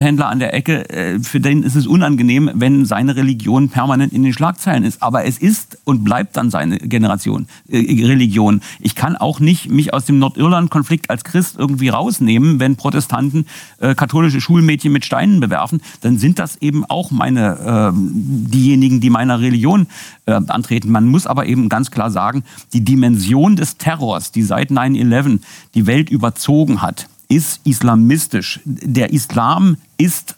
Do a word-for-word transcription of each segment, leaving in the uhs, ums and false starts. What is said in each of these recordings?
Drogenhändler an der Ecke, für den ist es unangenehm, wenn seine Religion permanent in den Schlagzeilen ist. Aber es ist und bleibt dann seine Generation, äh, Religion. Ich kann auch nicht mich aus dem Nordirland-Konflikt als Christ irgendwie rausnehmen, wenn Protestanten äh, katholische Schulmädchen mit Steinen bewerfen. Dann sind das eben auch meine, äh, diejenigen, die meiner Religion äh, antreten. Man muss aber eben ganz klar sagen, die Dimension des Terrors, die seit neun elf die Welt überzogen hat, ist islamistisch. Der Islam ist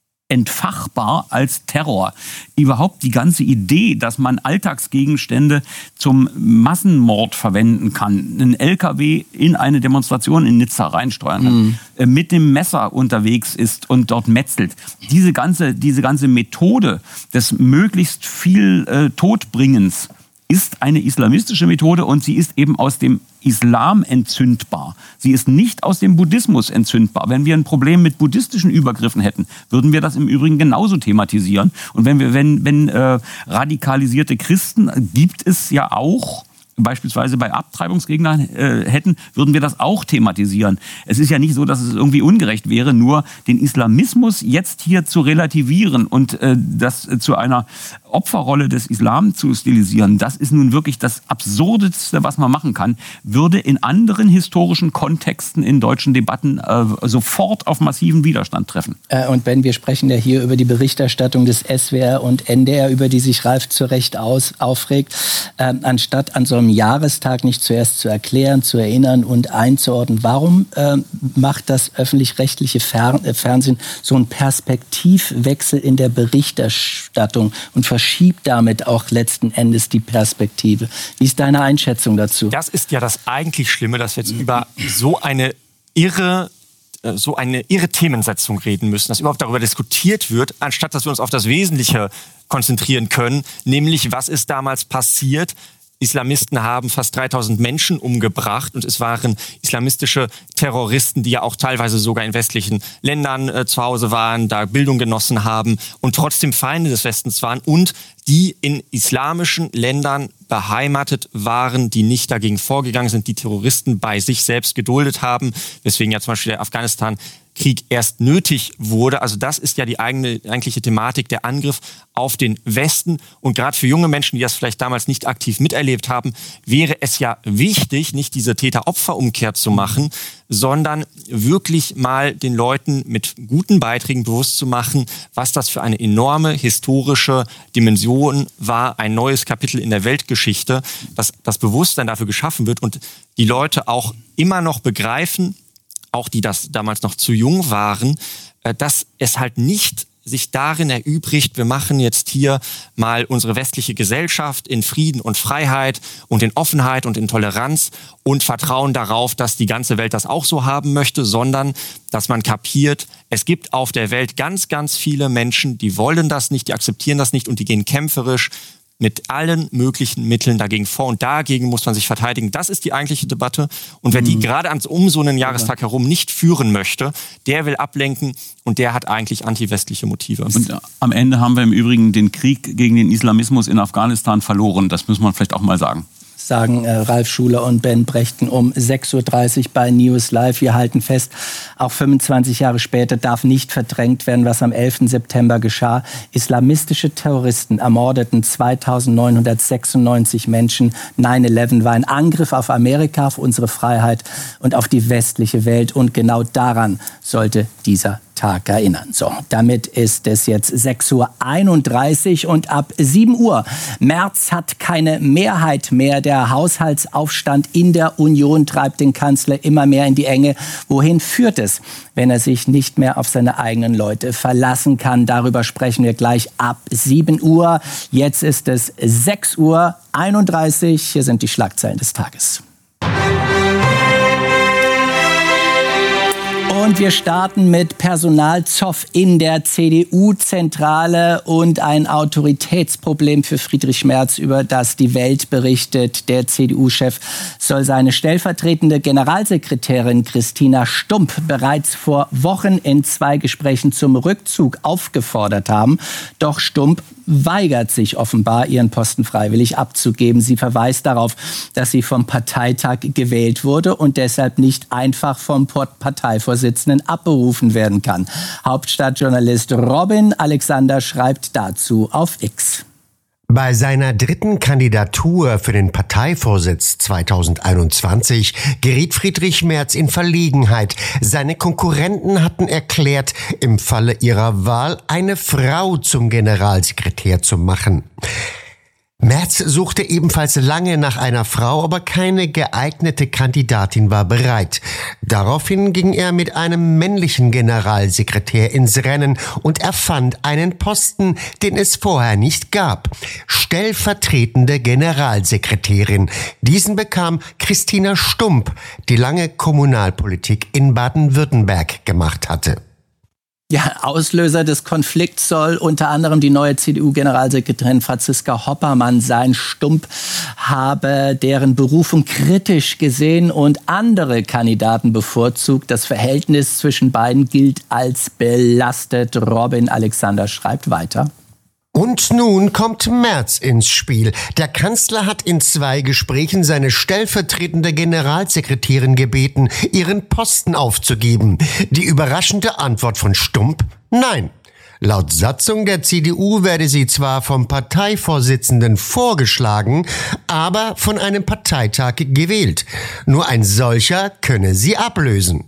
entfachbar als Terror. Überhaupt die ganze Idee, dass man Alltagsgegenstände zum Massenmord verwenden kann, einen L K W in eine Demonstration in Nizza reinsteuern kann, mhm. mit dem Messer unterwegs ist und dort metzelt. Diese ganze, diese ganze Methode des möglichst viel äh, Todbringens ist eine islamistische Methode und sie ist eben aus dem Islam entzündbar. Sie ist nicht aus dem Buddhismus entzündbar. Wenn wir ein Problem mit buddhistischen Übergriffen hätten, würden wir das im Übrigen genauso thematisieren. Und wenn wir, wenn, wenn äh, radikalisierte Christen gibt es ja auch, beispielsweise bei Abtreibungsgegnern äh, hätten, würden wir das auch thematisieren. Es ist ja nicht so, dass es irgendwie ungerecht wäre, nur den Islamismus jetzt hier zu relativieren und äh, das äh, zu einer Opferrolle des Islam zu stilisieren, das ist nun wirklich das Absurdeste, was man machen kann, würde in anderen historischen Kontexten in deutschen Debatten äh, sofort auf massiven Widerstand treffen. Äh, und Ben, wir sprechen ja hier über die Berichterstattung des S W R und N D R, über die sich Ralf zu Recht aus, aufregt, äh, anstatt an so einem Jahrestag nicht zuerst zu erklären, zu erinnern und einzuordnen. Warum äh, macht das öffentlich-rechtliche Fer- äh, Fernsehen so einen Perspektivwechsel in der Berichterstattung und verschiebt damit auch letzten Endes die Perspektive? Wie ist deine Einschätzung dazu? Das ist ja das eigentlich Schlimme, dass wir jetzt über so eine irre so eine irre Themensetzung reden müssen, dass überhaupt darüber diskutiert wird, anstatt dass wir uns auf das Wesentliche konzentrieren können, nämlich was ist damals passiert. Islamisten haben fast dreitausend Menschen umgebracht und es waren islamistische Terroristen, die ja auch teilweise sogar in westlichen Ländern äh, zu Hause waren, da Bildung genossen haben und trotzdem Feinde des Westens waren und die in islamischen Ländern beheimatet waren, die nicht dagegen vorgegangen sind, die Terroristen bei sich selbst geduldet haben, weswegen ja zum Beispiel der Afghanistan-Krieg erst nötig wurde. Also das ist ja die eigene, eigentliche Thematik, der Angriff auf den Westen. Und gerade für junge Menschen, die das vielleicht damals nicht aktiv miterlebt haben, wäre es ja wichtig, nicht diese Täter-Opfer-Umkehr zu machen, sondern wirklich mal den Leuten mit guten Beiträgen bewusst zu machen, was das für eine enorme historische Dimension war, ein neues Kapitel in der Weltgeschichte, dass das Bewusstsein dafür geschaffen wird und die Leute auch immer noch begreifen, auch die das damals noch zu jung waren, dass es halt nicht sich darin erübrigt, wir machen jetzt hier mal unsere westliche Gesellschaft in Frieden und Freiheit und in Offenheit und in Toleranz und vertrauen darauf, dass die ganze Welt das auch so haben möchte, sondern dass man kapiert, es gibt auf der Welt ganz, ganz viele Menschen, die wollen das nicht, die akzeptieren das nicht und die gehen kämpferisch mit allen möglichen Mitteln dagegen vor. Und dagegen muss man sich verteidigen. Das ist die eigentliche Debatte. Und wer die gerade um so einen Jahrestag herum nicht führen möchte, der will ablenken und der hat eigentlich anti-westliche Motive. Und am Ende haben wir im Übrigen den Krieg gegen den Islamismus in Afghanistan verloren. Das muss man vielleicht auch mal sagen. Sagen äh, Ralf Schuler und Ben Brechten um sechs Uhr dreißig bei News Live. Wir halten fest, auch fünfundzwanzig Jahre später darf nicht verdrängt werden, was am elften September geschah. Islamistische Terroristen ermordeten zweitausendneunhundertsechsundneunzig Menschen. neun elf war ein Angriff auf Amerika, auf unsere Freiheit und auf die westliche Welt. Und genau daran sollte dieser Tag erinnern. So, damit ist es jetzt sechs Uhr einunddreißig und ab sieben Uhr. Merz hat keine Mehrheit mehr. Der Haushaltsaufstand in der Union treibt den Kanzler immer mehr in die Enge. Wohin führt es, wenn er sich nicht mehr auf seine eigenen Leute verlassen kann? Darüber sprechen wir gleich ab sieben Uhr. Jetzt ist es sechs Uhr einunddreißig. Hier sind die Schlagzeilen des Tages. Und wir starten mit Personalzoff in der C D U-Zentrale und ein Autoritätsproblem für Friedrich Merz, über das die Welt berichtet. Der C D U-Chef soll seine stellvertretende Generalsekretärin Christina Stumpp bereits vor Wochen in zwei Gesprächen zum Rückzug aufgefordert haben. Doch Stumpp weigert sich offenbar, ihren Posten freiwillig abzugeben. Sie verweist darauf, dass sie vom Parteitag gewählt wurde und deshalb nicht einfach vom Parteivorsitz Parteivorsitzenden abberufen werden kann. Hauptstadtjournalist Robin Alexander schreibt dazu auf X. Bei seiner dritten Kandidatur für den Parteivorsitz zweitausendeinundzwanzig geriet Friedrich Merz in Verlegenheit. Seine Konkurrenten hatten erklärt, im Falle ihrer Wahl eine Frau zum Generalsekretär zu machen. Merz suchte ebenfalls lange nach einer Frau, aber keine geeignete Kandidatin war bereit. Daraufhin ging er mit einem männlichen Generalsekretär ins Rennen und erfand einen Posten, den es vorher nicht gab. Stellvertretende Generalsekretärin. Diesen bekam Christina Stump, die lange Kommunalpolitik in Baden-Württemberg gemacht hatte. Ja, Auslöser des Konflikts soll unter anderem die neue C D U-Generalsekretärin Franziska Hoppermann sein. Stump habe deren Berufung kritisch gesehen und andere Kandidaten bevorzugt. Das Verhältnis zwischen beiden gilt als belastet. Robin Alexander schreibt weiter. Und nun kommt Merz ins Spiel. Der Kanzler hat in zwei Gesprächen seine stellvertretende Generalsekretärin gebeten, ihren Posten aufzugeben. Die überraschende Antwort von Stump: Nein. Laut Satzung der C D U werde sie zwar vom Parteivorsitzenden vorgeschlagen, aber von einem Parteitag gewählt. Nur ein solcher könne sie ablösen.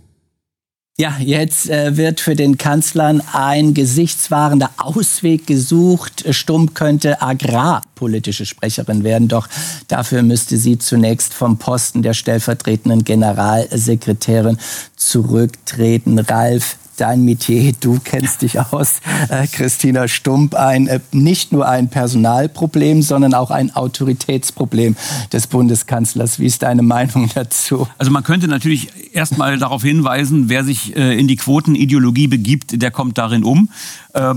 Ja, jetzt äh, wird für den Kanzler ein gesichtswahrender Ausweg gesucht. Stump könnte agrarpolitische Sprecherin werden, doch dafür müsste sie zunächst vom Posten der stellvertretenden Generalsekretärin zurücktreten. Ralf, dein Metier, du kennst dich aus. Äh, Christina Stump, ein, äh, nicht nur ein Personalproblem, sondern auch ein Autoritätsproblem des Bundeskanzlers. Wie ist deine Meinung dazu? Also man könnte natürlich erstmal darauf hinweisen, wer sich äh, in die Quotenideologie begibt, der kommt darin um. Äh,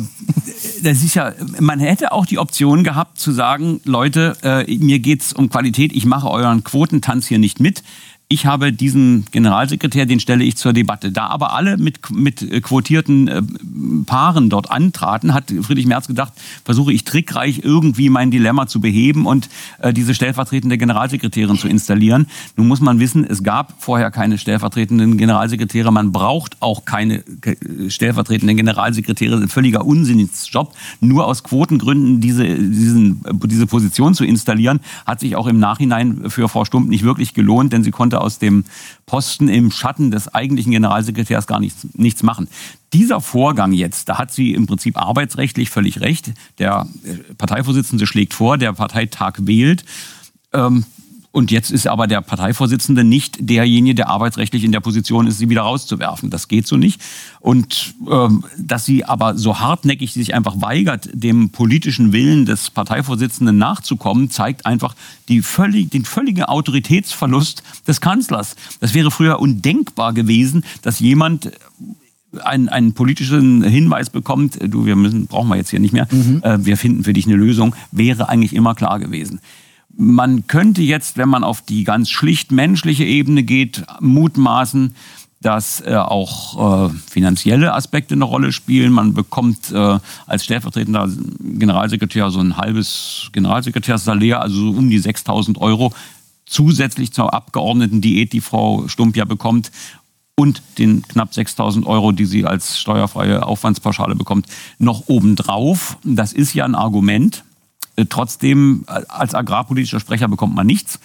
das ist ja, man hätte auch die Option gehabt zu sagen, Leute, äh, mir geht's um Qualität, ich mache euren Quotentanz hier nicht mit. Ich habe diesen Generalsekretär, den stelle ich zur Debatte. Da aber alle mit, mit quotierten äh, Paaren dort antraten, hat Friedrich Merz gedacht, versuche ich trickreich irgendwie mein Dilemma zu beheben und äh, diese stellvertretende Generalsekretärin zu installieren. Nun muss man wissen, es gab vorher keine stellvertretenden Generalsekretäre. Man braucht auch keine äh, stellvertretenden Generalsekretäre. Ein völliger Unsinnsjob. Nur aus Quotengründen diese, diesen, diese Position zu installieren, hat sich auch im Nachhinein für Frau Stump nicht wirklich gelohnt, denn sie konnte aus dem Posten im Schatten des eigentlichen Generalsekretärs gar nichts, nichts machen. Dieser Vorgang jetzt, da hat sie im Prinzip arbeitsrechtlich völlig recht. Der Parteivorsitzende schlägt vor, der Parteitag wählt. Ähm, Und jetzt ist aber der Parteivorsitzende nicht derjenige, der arbeitsrechtlich in der Position ist, sie wieder rauszuwerfen. Das geht so nicht. Und ähm, dass sie aber so hartnäckig sich einfach weigert, dem politischen Willen des Parteivorsitzenden nachzukommen, zeigt einfach die völlig, den völligen Autoritätsverlust des Kanzlers. Das wäre früher undenkbar gewesen, dass jemand einen, einen politischen Hinweis bekommt, du, wir müssen, brauchen wir jetzt hier nicht mehr, mhm. äh, wir finden für dich eine Lösung, wäre eigentlich immer klar gewesen. Man könnte jetzt, wenn man auf die ganz schlicht menschliche Ebene geht, mutmaßen, dass äh, auch äh, finanzielle Aspekte eine Rolle spielen. Man bekommt äh, als stellvertretender Generalsekretär so ein halbes Generalsekretärssalär, also so um die sechstausend Euro, zusätzlich zur Abgeordnetendiät, die Frau Stump ja bekommt, und den knapp sechstausend Euro, die sie als steuerfreie Aufwandspauschale bekommt, noch obendrauf. Das ist ja ein Argument. Trotzdem, als agrarpolitischer Sprecher bekommt man nichts.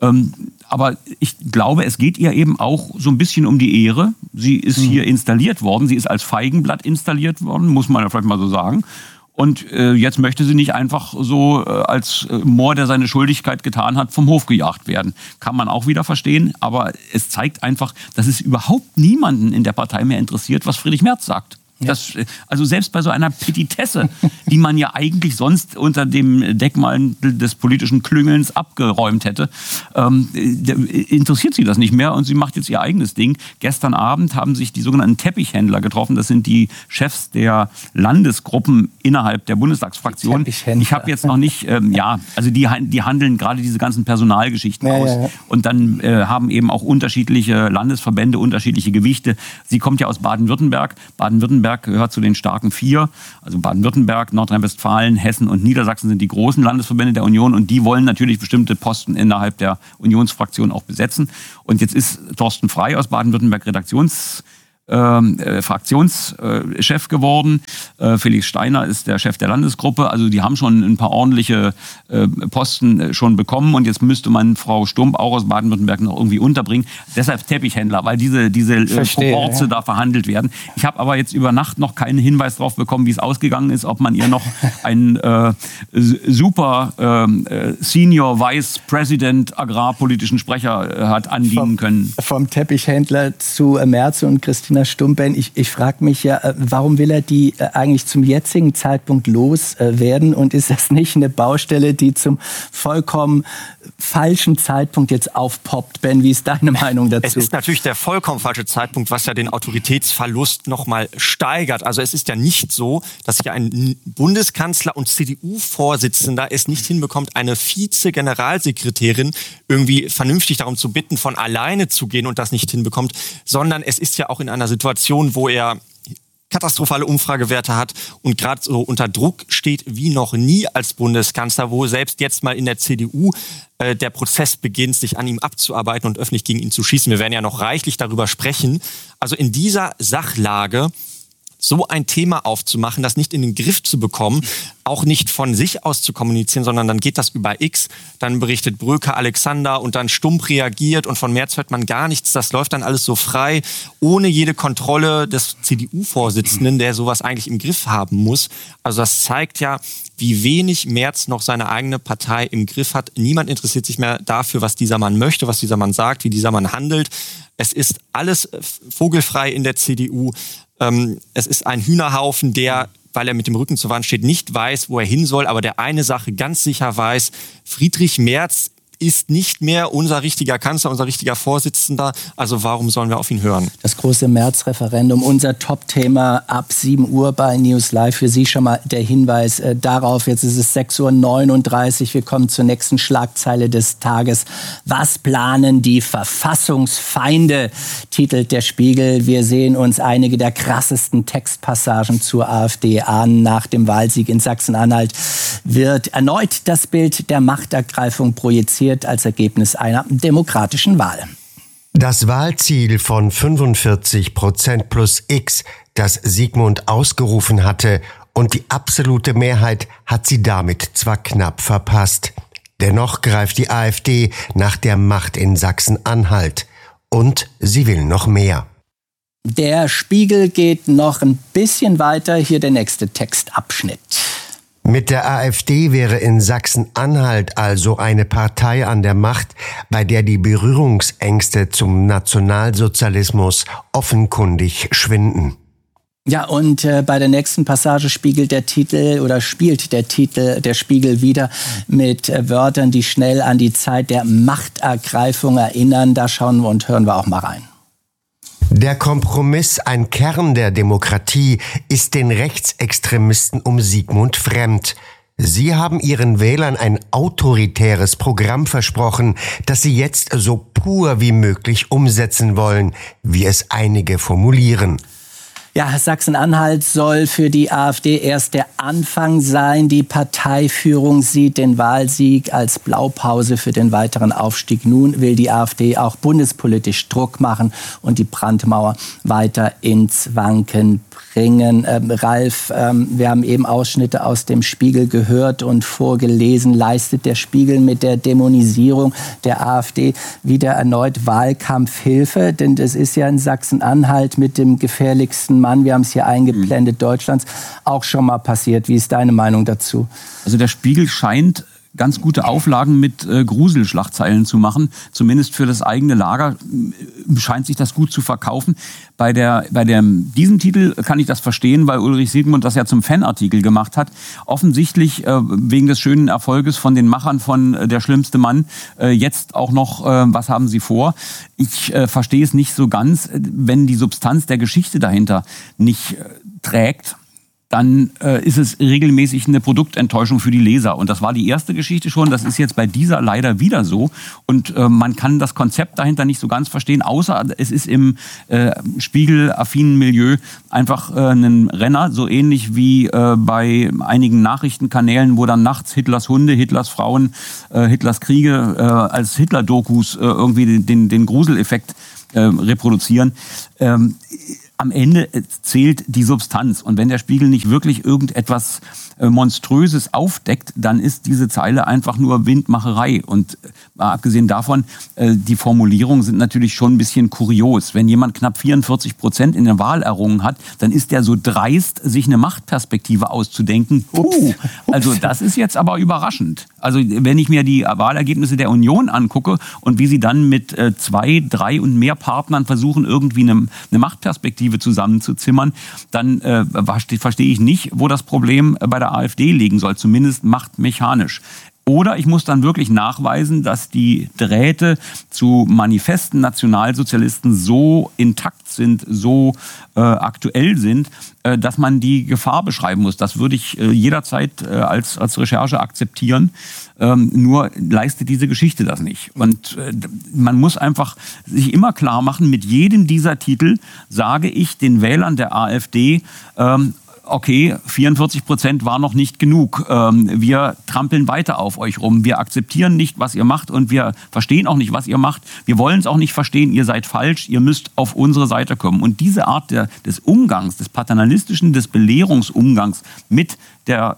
Aber ich glaube, es geht ihr eben auch so ein bisschen um die Ehre. Sie ist hier installiert worden. Sie ist als Feigenblatt installiert worden, muss man ja vielleicht mal so sagen. Und jetzt möchte sie nicht einfach so als Mohr, der seine Schuldigkeit getan hat, vom Hof gejagt werden. Kann man auch wieder verstehen. Aber es zeigt einfach, dass es überhaupt niemanden in der Partei mehr interessiert, was Friedrich Merz sagt. Das, also selbst bei so einer Petitesse, die man ja eigentlich sonst unter dem Deckmantel des politischen Klüngelns abgeräumt hätte, ähm, interessiert sie das nicht mehr und sie macht jetzt ihr eigenes Ding. Gestern Abend haben sich die sogenannten Teppichhändler getroffen. Das sind die Chefs der Landesgruppen innerhalb der Bundestagsfraktion. Ich habe jetzt noch nicht, ähm, ja, also die, die handeln gerade diese ganzen Personalgeschichten ja, aus. Ja, ja. Und dann äh, haben eben auch unterschiedliche Landesverbände unterschiedliche Gewichte. Sie kommt ja aus Baden-Württemberg. Baden-Württemberg gehört zu den starken vier, also Baden-Württemberg, Nordrhein-Westfalen, Hessen und Niedersachsen sind die großen Landesverbände der Union und die wollen natürlich bestimmte Posten innerhalb der Unionsfraktion auch besetzen. Und jetzt ist Thorsten Frey aus Baden-Württemberg Redaktions äh, Fraktionschef geworden. Äh, Felix Steiner ist der Chef der Landesgruppe. Also die haben schon ein paar ordentliche äh, Posten schon bekommen und jetzt müsste man Frau Stump auch aus Baden-Württemberg noch irgendwie unterbringen. Deshalb Teppichhändler, weil diese, diese äh, Proporze ja. da verhandelt werden. Ich habe aber jetzt über Nacht noch keinen Hinweis darauf bekommen, wie es ausgegangen ist, ob man ihr noch einen äh, super äh, Senior Vice President agrarpolitischen Sprecher äh, hat andienen vom, können. Vom Teppichhändler zu äh, Merz und Christina Stumpen. Ich, ich frage mich ja, äh, warum will er die äh, eigentlich zum jetzigen Zeitpunkt loswerden? Äh, und ist das nicht eine Baustelle, die zum vollkommen falschen Zeitpunkt jetzt aufpoppt? Ben, wie ist deine Meinung dazu? Es ist natürlich der vollkommen falsche Zeitpunkt, was ja den Autoritätsverlust noch mal steigert. Also es ist ja nicht so, dass ja ein Bundeskanzler und C D U-Vorsitzender es nicht hinbekommt, eine Vize-Generalsekretärin irgendwie vernünftig darum zu bitten, von alleine zu gehen und das nicht hinbekommt, sondern es ist ja auch in einer Situation, wo er katastrophale Umfragewerte hat und gerade so unter Druck steht wie noch nie als Bundeskanzler, wo selbst jetzt mal in der C D U äh, der Prozess beginnt, sich an ihm abzuarbeiten und öffentlich gegen ihn zu schießen. Wir werden ja noch reichlich darüber sprechen. Also in dieser Sachlage so ein Thema aufzumachen, das nicht in den Griff zu bekommen, auch nicht von sich aus zu kommunizieren, sondern dann geht das über X, dann berichtet Bröker Alexander und dann Stump reagiert und von Merz hört man gar nichts. Das läuft dann alles so frei, ohne jede Kontrolle des C D U-Vorsitzenden, der sowas eigentlich im Griff haben muss. Also das zeigt ja, wie wenig Merz noch seine eigene Partei im Griff hat. Niemand interessiert sich mehr dafür, was dieser Mann möchte, was dieser Mann sagt, wie dieser Mann handelt. Es ist alles vogelfrei in der C D U. Es ist ein Hühnerhaufen, der, weil er mit dem Rücken zur Wand steht, nicht weiß, wo er hin soll, aber der eine Sache ganz sicher weiß: Friedrich Merz ist nicht mehr unser richtiger Kanzler, unser richtiger Vorsitzender. Also warum sollen wir auf ihn hören? Das große März-Referendum, unser Top-Thema ab sieben Uhr bei News Live. Für Sie schon mal der Hinweis äh, darauf. Jetzt ist es sechs Uhr neununddreißig. Wir kommen zur nächsten Schlagzeile des Tages. Was planen die Verfassungsfeinde? Titelt der Spiegel. Wir sehen uns einige der krassesten Textpassagen zur AfD an. Nach dem Wahlsieg in Sachsen-Anhalt wird erneut das Bild der Machtergreifung projiziert als Ergebnis einer demokratischen Wahl. Das Wahlziel von fünfundvierzig Prozent plus X, das Sigmund ausgerufen hatte, und die absolute Mehrheit hat sie damit zwar knapp verpasst. Dennoch greift die AfD nach der Macht in Sachsen-Anhalt. Und sie will noch mehr. Der Spiegel geht noch ein bisschen weiter. Hier der nächste Textabschnitt. Mit der AfD wäre in Sachsen-Anhalt also eine Partei an der Macht, bei der die Berührungsängste zum Nationalsozialismus offenkundig schwinden. Ja, und äh, bei der nächsten Passage spiegelt der Titel oder spielt der Titel der Spiegel wieder mit äh, Wörtern, die schnell an die Zeit der Machtergreifung erinnern. Da schauen wir und hören wir auch mal rein. Der Kompromiss, ein Kern der Demokratie, ist den Rechtsextremisten um Sigmund fremd. Sie haben ihren Wählern ein autoritäres Programm versprochen, das sie jetzt so pur wie möglich umsetzen wollen, wie es einige formulieren. Ja, Sachsen-Anhalt soll für die AfD erst der Anfang sein. Die Parteiführung sieht den Wahlsieg als Blaupause für den weiteren Aufstieg. Nun will die AfD auch bundespolitisch Druck machen und die Brandmauer weiter ins Wanken bringen. Ähm, Ralf, ähm, wir haben eben Ausschnitte aus dem Spiegel gehört und vorgelesen. Leistet der Spiegel mit der Dämonisierung der AfD wieder erneut Wahlkampfhilfe? Denn das ist ja in Sachsen-Anhalt mit dem gefährlichsten Mann, wir haben es hier eingeblendet, mhm. Deutschlands, auch schon mal passiert. Wie ist deine Meinung dazu? Also der Spiegel scheint ganz gute Auflagen mit äh, Gruselschlagzeilen zu machen. Zumindest für das eigene Lager äh, scheint sich das gut zu verkaufen. Bei der, bei dem, diesem Titel kann ich das verstehen, weil Ulrich Siegmund das ja zum Fanartikel gemacht hat. Offensichtlich äh, wegen des schönen Erfolges von den Machern von äh, Der schlimmste Mann äh, jetzt auch noch, äh, was haben sie vor? Ich äh, verstehe es nicht so ganz, wenn die Substanz der Geschichte dahinter nicht äh, trägt. Dann äh, ist es regelmäßig eine Produktenttäuschung für die Leser. Und das war die erste Geschichte schon. Das ist jetzt bei dieser leider wieder so. Und äh, man kann das Konzept dahinter nicht so ganz verstehen, außer es ist im äh, spiegelaffinen Milieu einfach äh, ein Renner, so ähnlich wie äh, bei einigen Nachrichtenkanälen, wo dann nachts Hitlers Hunde, Hitlers Frauen, äh, Hitlers Kriege äh, als Hitler-Dokus äh, irgendwie den, den Gruseleffekt äh, reproduzieren. Ähm, am Ende zählt die Substanz. Und wenn der Spiegel nicht wirklich irgendetwas äh, Monströses aufdeckt, dann ist diese Zeile einfach nur Windmacherei. Und äh, abgesehen davon, äh, die Formulierungen sind natürlich schon ein bisschen kurios. Wenn jemand knapp vierundvierzig Prozent in der Wahl errungen hat, dann ist der so dreist, sich eine Machtperspektive auszudenken. Puh, also das ist jetzt aber überraschend. Also wenn ich mir die Wahlergebnisse der Union angucke und wie sie dann mit äh, zwei, drei und mehr Partnern versuchen, irgendwie eine, eine Machtperspektive zusammenzuzimmern, dann äh, verstehe ich nicht, wo das Problem bei der AfD liegen soll, zumindest machtmechanisch. Oder ich muss dann wirklich nachweisen, dass die Drähte zu manifesten Nationalsozialisten so intakt sind, so äh, aktuell sind, äh, dass man die Gefahr beschreiben muss. Das würde ich äh, jederzeit äh, als, als Recherche akzeptieren. Ähm, nur leistet diese Geschichte das nicht. Und äh, man muss einfach sich immer klar machen, mit jedem dieser Titel sage ich den Wählern der AfD, ähm, okay, vierundvierzig Prozent war noch nicht genug. Ähm, wir trampeln weiter auf euch rum. Wir akzeptieren nicht, was ihr macht und wir verstehen auch nicht, was ihr macht. Wir wollen es auch nicht verstehen. Ihr seid falsch. Ihr müsst auf unsere Seite kommen. Und diese Art der, des Umgangs, des paternalistischen, des Belehrungsumgangs mit der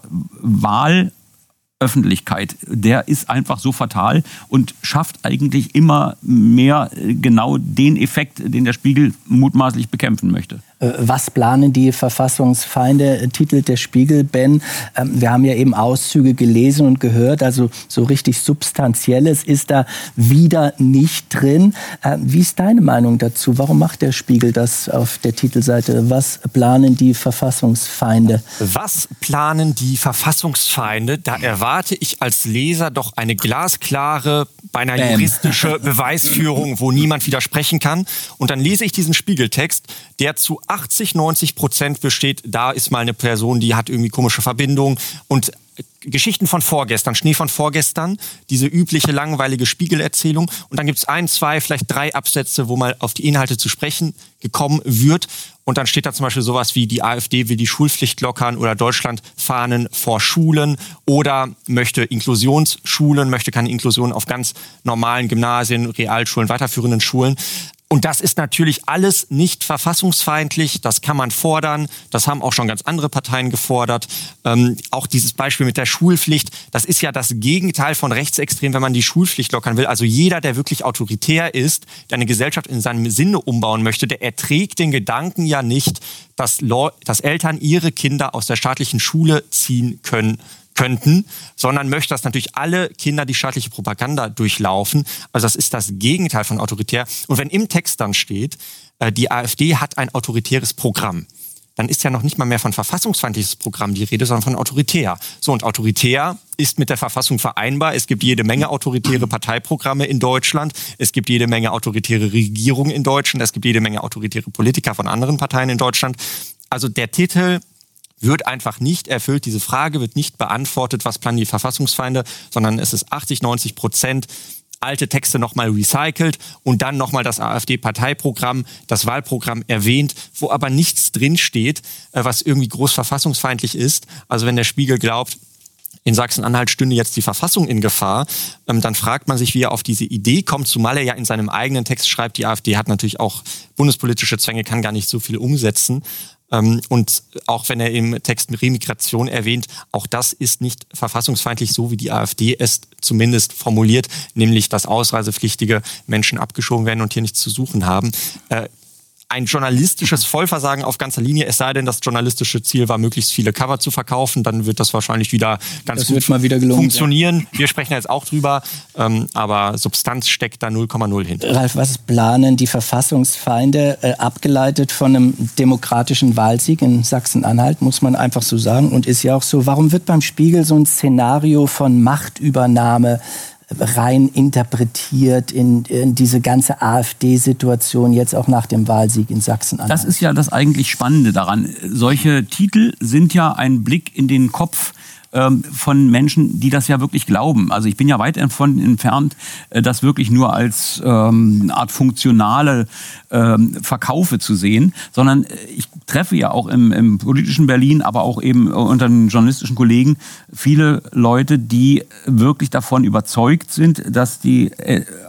Wahl Öffentlichkeit, der ist einfach so fatal und schafft eigentlich immer mehr genau den Effekt, den der Spiegel mutmaßlich bekämpfen möchte. Was planen die Verfassungsfeinde, titelt der Spiegel, Ben. Wir haben ja eben Auszüge gelesen und gehört, also so richtig Substanzielles ist da wieder nicht drin. Wie ist deine Meinung dazu? Warum macht der Spiegel das auf der Titelseite? Was planen die Verfassungsfeinde? Was planen die Verfassungsfeinde? Da erwarte ich als Leser doch eine glasklare, beinahe Bam. juristische Beweisführung, wo niemand widersprechen kann. Und dann lese ich diesen Spiegeltext, der zu achtzig, neunzig Prozent besteht, da ist mal eine Person, die hat irgendwie komische Verbindungen und Geschichten von vorgestern, Schnee von vorgestern, diese übliche langweilige Spiegelerzählung. Und dann gibt es ein, zwei, vielleicht drei Absätze, wo mal auf die Inhalte zu sprechen gekommen wird. Und dann steht da zum Beispiel sowas wie, die AfD will die Schulpflicht lockern oder Deutschlandfahnen vor Schulen oder möchte Inklusionsschulen, möchte keine Inklusion auf ganz normalen Gymnasien, Realschulen, weiterführenden Schulen. Und das ist natürlich alles nicht verfassungsfeindlich, das kann man fordern, das haben auch schon ganz andere Parteien gefordert. Ähm, auch dieses Beispiel mit der Schulpflicht, das ist ja das Gegenteil von rechtsextrem, wenn man die Schulpflicht lockern will. Also jeder, der wirklich autoritär ist, der eine Gesellschaft in seinem Sinne umbauen möchte, der erträgt den Gedanken ja nicht, dass, Leu- dass Eltern ihre Kinder aus der staatlichen Schule ziehen können. könnten, sondern möchte, dass natürlich alle Kinder die staatliche Propaganda durchlaufen. Also das ist das Gegenteil von autoritär. Und wenn im Text dann steht, äh, die AfD hat ein autoritäres Programm, dann ist ja noch nicht mal mehr von verfassungsfeindliches Programm die Rede, sondern von autoritär. So, und autoritär ist mit der Verfassung vereinbar. Es gibt jede Menge autoritäre Parteiprogramme in Deutschland. Es gibt jede Menge autoritäre Regierungen in Deutschland. Es gibt jede Menge autoritäre Politiker von anderen Parteien in Deutschland. Also der Titel wird einfach nicht erfüllt. Diese Frage wird nicht beantwortet, was planen die Verfassungsfeinde, sondern es ist achtzig, neunzig Prozent alte Texte nochmal recycelt und dann nochmal das AfD-Parteiprogramm, das Wahlprogramm erwähnt, wo aber nichts drinsteht, was irgendwie groß verfassungsfeindlich ist. Also wenn der Spiegel glaubt, in Sachsen-Anhalt stünde jetzt die Verfassung in Gefahr, ähm, dann fragt man sich, wie er auf diese Idee kommt, zumal er ja in seinem eigenen Text schreibt, die AfD hat natürlich auch bundespolitische Zwänge, kann gar nicht so viel umsetzen. Ähm, und auch wenn er im Text Remigration erwähnt, auch das ist nicht verfassungsfeindlich, so wie die AfD es zumindest formuliert, nämlich dass ausreisepflichtige Menschen abgeschoben werden und hier nichts zu suchen haben. Äh, Ein journalistisches Vollversagen auf ganzer Linie, es sei denn, das journalistische Ziel war, möglichst viele Cover zu verkaufen, dann wird das wahrscheinlich wieder ganz das gut wird mal wieder gelungen, funktionieren. Ja. Wir sprechen jetzt auch drüber, ähm, aber Substanz steckt da null Komma null hinter. Ralf, was planen die Verfassungsfeinde, äh, abgeleitet von einem demokratischen Wahlsieg in Sachsen-Anhalt, muss man einfach so sagen, und ist ja auch so, warum wird beim Spiegel so ein Szenario von Machtübernahme rein interpretiert in, in diese ganze AfD-Situation jetzt auch nach dem Wahlsieg in Sachsen-Anhalt? Das ist ja das eigentlich Spannende daran. Solche Titel sind ja ein Blick in den Kopf ähm, von Menschen, die das ja wirklich glauben. Also ich bin ja weit davon entfernt, äh, das wirklich nur als ähm, eine Art funktionale ähm, Verkaufe zu sehen, sondern ich treffe ja auch im, im politischen Berlin, aber auch eben unter den journalistischen Kollegen viele Leute, die wirklich davon überzeugt sind, dass die äh,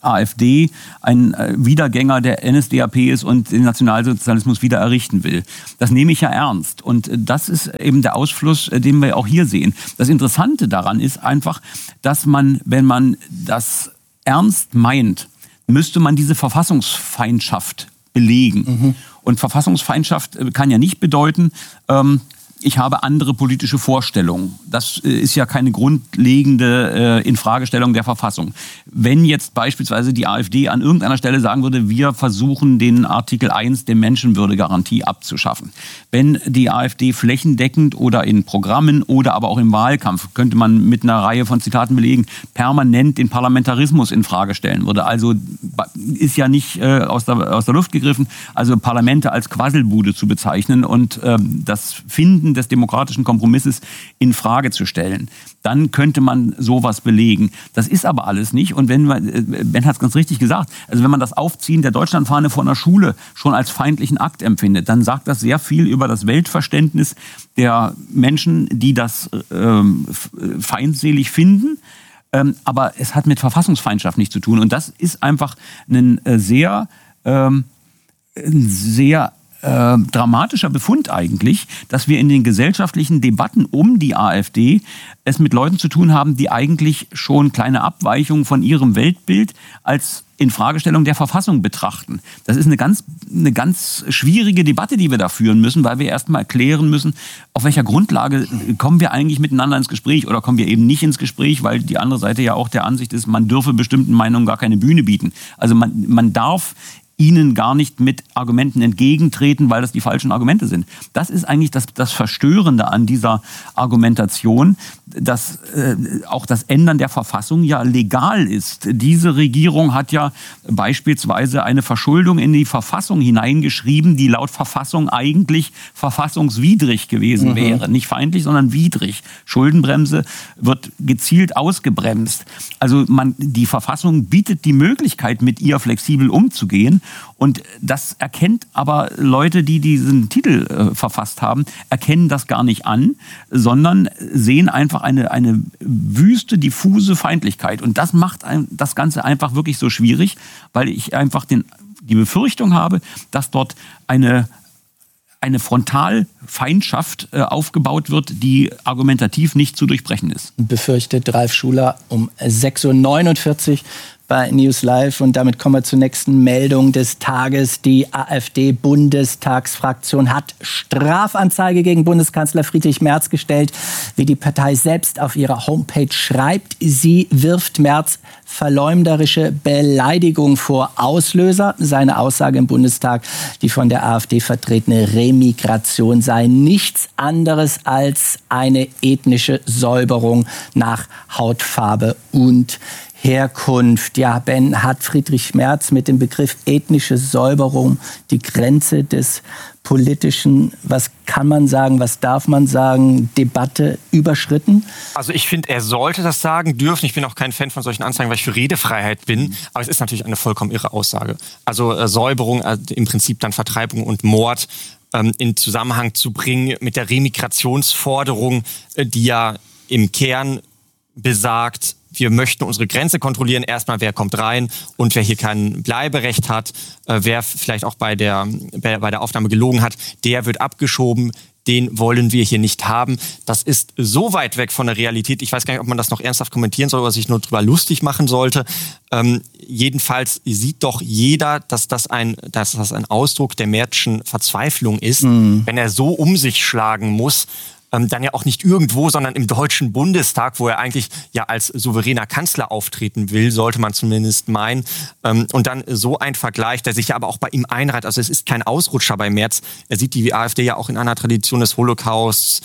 AfD ein Wiedergänger der N S D A P ist und den Nationalsozialismus wieder errichten will. Das nehme ich ja ernst. Und das ist eben der Ausfluss, den wir auch hier sehen. Das Interessante daran ist einfach, dass man, wenn man das ernst meint, müsste man diese Verfassungsfeindschaft belegen. Mhm. Und Verfassungsfeindschaft kann ja nicht bedeuten, ähm, ich habe andere politische Vorstellungen. Das ist ja keine grundlegende äh, Infragestellung der Verfassung. Wenn jetzt beispielsweise die AfD an irgendeiner Stelle sagen würde, wir versuchen den Artikel eins der Menschenwürdegarantie abzuschaffen. Wenn die AfD flächendeckend oder in Programmen oder aber auch im Wahlkampf, könnte man mit einer Reihe von Zitaten belegen, permanent den Parlamentarismus in Frage stellen würde. Also ist ja nicht äh, aus, der, aus der Luft gegriffen, also Parlamente als Quasselbude zu bezeichnen und äh, das Finden des demokratischen Kompromisses in Frage zu stellen. Dann könnte man sowas belegen. Das ist aber alles nicht. Und wenn man, Ben hat es ganz richtig gesagt, also wenn man das Aufziehen der Deutschlandfahne vor einer Schule schon als feindlichen Akt empfindet, dann sagt das sehr viel über das Weltverständnis der Menschen, die das ähm, feindselig finden. Ähm, aber es hat mit Verfassungsfeindschaft nichts zu tun. Und das ist einfach ein äh, sehr, ähm, ein sehr Äh, dramatischer Befund eigentlich, dass wir in den gesellschaftlichen Debatten um die AfD es mit Leuten zu tun haben, die eigentlich schon kleine Abweichungen von ihrem Weltbild als Infragestellung der Verfassung betrachten. Das ist eine ganz, eine ganz schwierige Debatte, die wir da führen müssen, weil wir erstmal erklären müssen, auf welcher Grundlage kommen wir eigentlich miteinander ins Gespräch oder kommen wir eben nicht ins Gespräch, weil die andere Seite ja auch der Ansicht ist, man dürfe bestimmten Meinungen gar keine Bühne bieten. Also man, man darf ihnen gar nicht mit Argumenten entgegentreten, weil das die falschen Argumente sind. Das ist eigentlich das, das Verstörende an dieser Argumentation, dass äh, auch das Ändern der Verfassung ja legal ist. Diese Regierung hat ja beispielsweise eine Verschuldung in die Verfassung hineingeschrieben, die laut Verfassung eigentlich verfassungswidrig gewesen mhm. wäre. Nicht feindlich, sondern widrig. Schuldenbremse wird gezielt ausgebremst. Also man, die Verfassung bietet die Möglichkeit, mit ihr flexibel umzugehen. Und das erkennt aber Leute, die diesen Titel äh, verfasst haben, erkennen das gar nicht an, sondern sehen einfach eine, eine wüste, diffuse Feindlichkeit. Und das macht ein, das Ganze einfach wirklich so schwierig, weil ich einfach den, die Befürchtung habe, dass dort eine eine Frontalfeindschaft äh, aufgebaut wird, die argumentativ nicht zu durchbrechen ist. Befürchtet Ralf Schuler um sechs Uhr neunundvierzig bei News Live. Und damit kommen wir zur nächsten Meldung des Tages. Die AfD-Bundestagsfraktion hat Strafanzeige gegen Bundeskanzler Friedrich Merz gestellt. Wie die Partei selbst auf ihrer Homepage schreibt, sie wirft Merz verleumderische Beleidigung vor. Auslöser seine Aussage im Bundestag, die von der AfD vertretene Remigration sei nichts anderes als eine ethnische Säuberung nach Hautfarbe und Herkunft. Ja, Ben, hat Friedrich Merz mit dem Begriff ethnische Säuberung die Grenze des politischen, was kann man sagen, was darf man sagen, Debatte überschritten? Also ich finde, er sollte das sagen dürfen. Ich bin auch kein Fan von solchen Anzeigen, weil ich für Redefreiheit bin. Aber es ist natürlich eine vollkommen irre Aussage. Also äh, Säuberung, äh, im Prinzip dann Vertreibung und Mord ähm, in Zusammenhang zu bringen mit der Remigrationsforderung, äh, die ja im Kern besagt, wir möchten unsere Grenze kontrollieren. Erstmal, wer kommt rein und wer hier kein Bleiberecht hat, äh, wer vielleicht auch bei der, bei, bei der Aufnahme gelogen hat, der wird abgeschoben. Den wollen wir hier nicht haben. Das ist so weit weg von der Realität. Ich weiß gar nicht, ob man das noch ernsthaft kommentieren soll oder sich nur drüber lustig machen sollte. Ähm, jedenfalls sieht doch jeder, dass das ein, dass das ein Ausdruck der Merzschen Verzweiflung ist, mhm. wenn er so um sich schlagen muss. Dann ja auch nicht irgendwo, sondern im Deutschen Bundestag, wo er eigentlich ja als souveräner Kanzler auftreten will, sollte man zumindest meinen. Und dann so ein Vergleich, der sich ja aber auch bei ihm einreiht. Also es ist kein Ausrutscher bei Merz. Er sieht die AfD ja auch in einer Tradition des Holocausts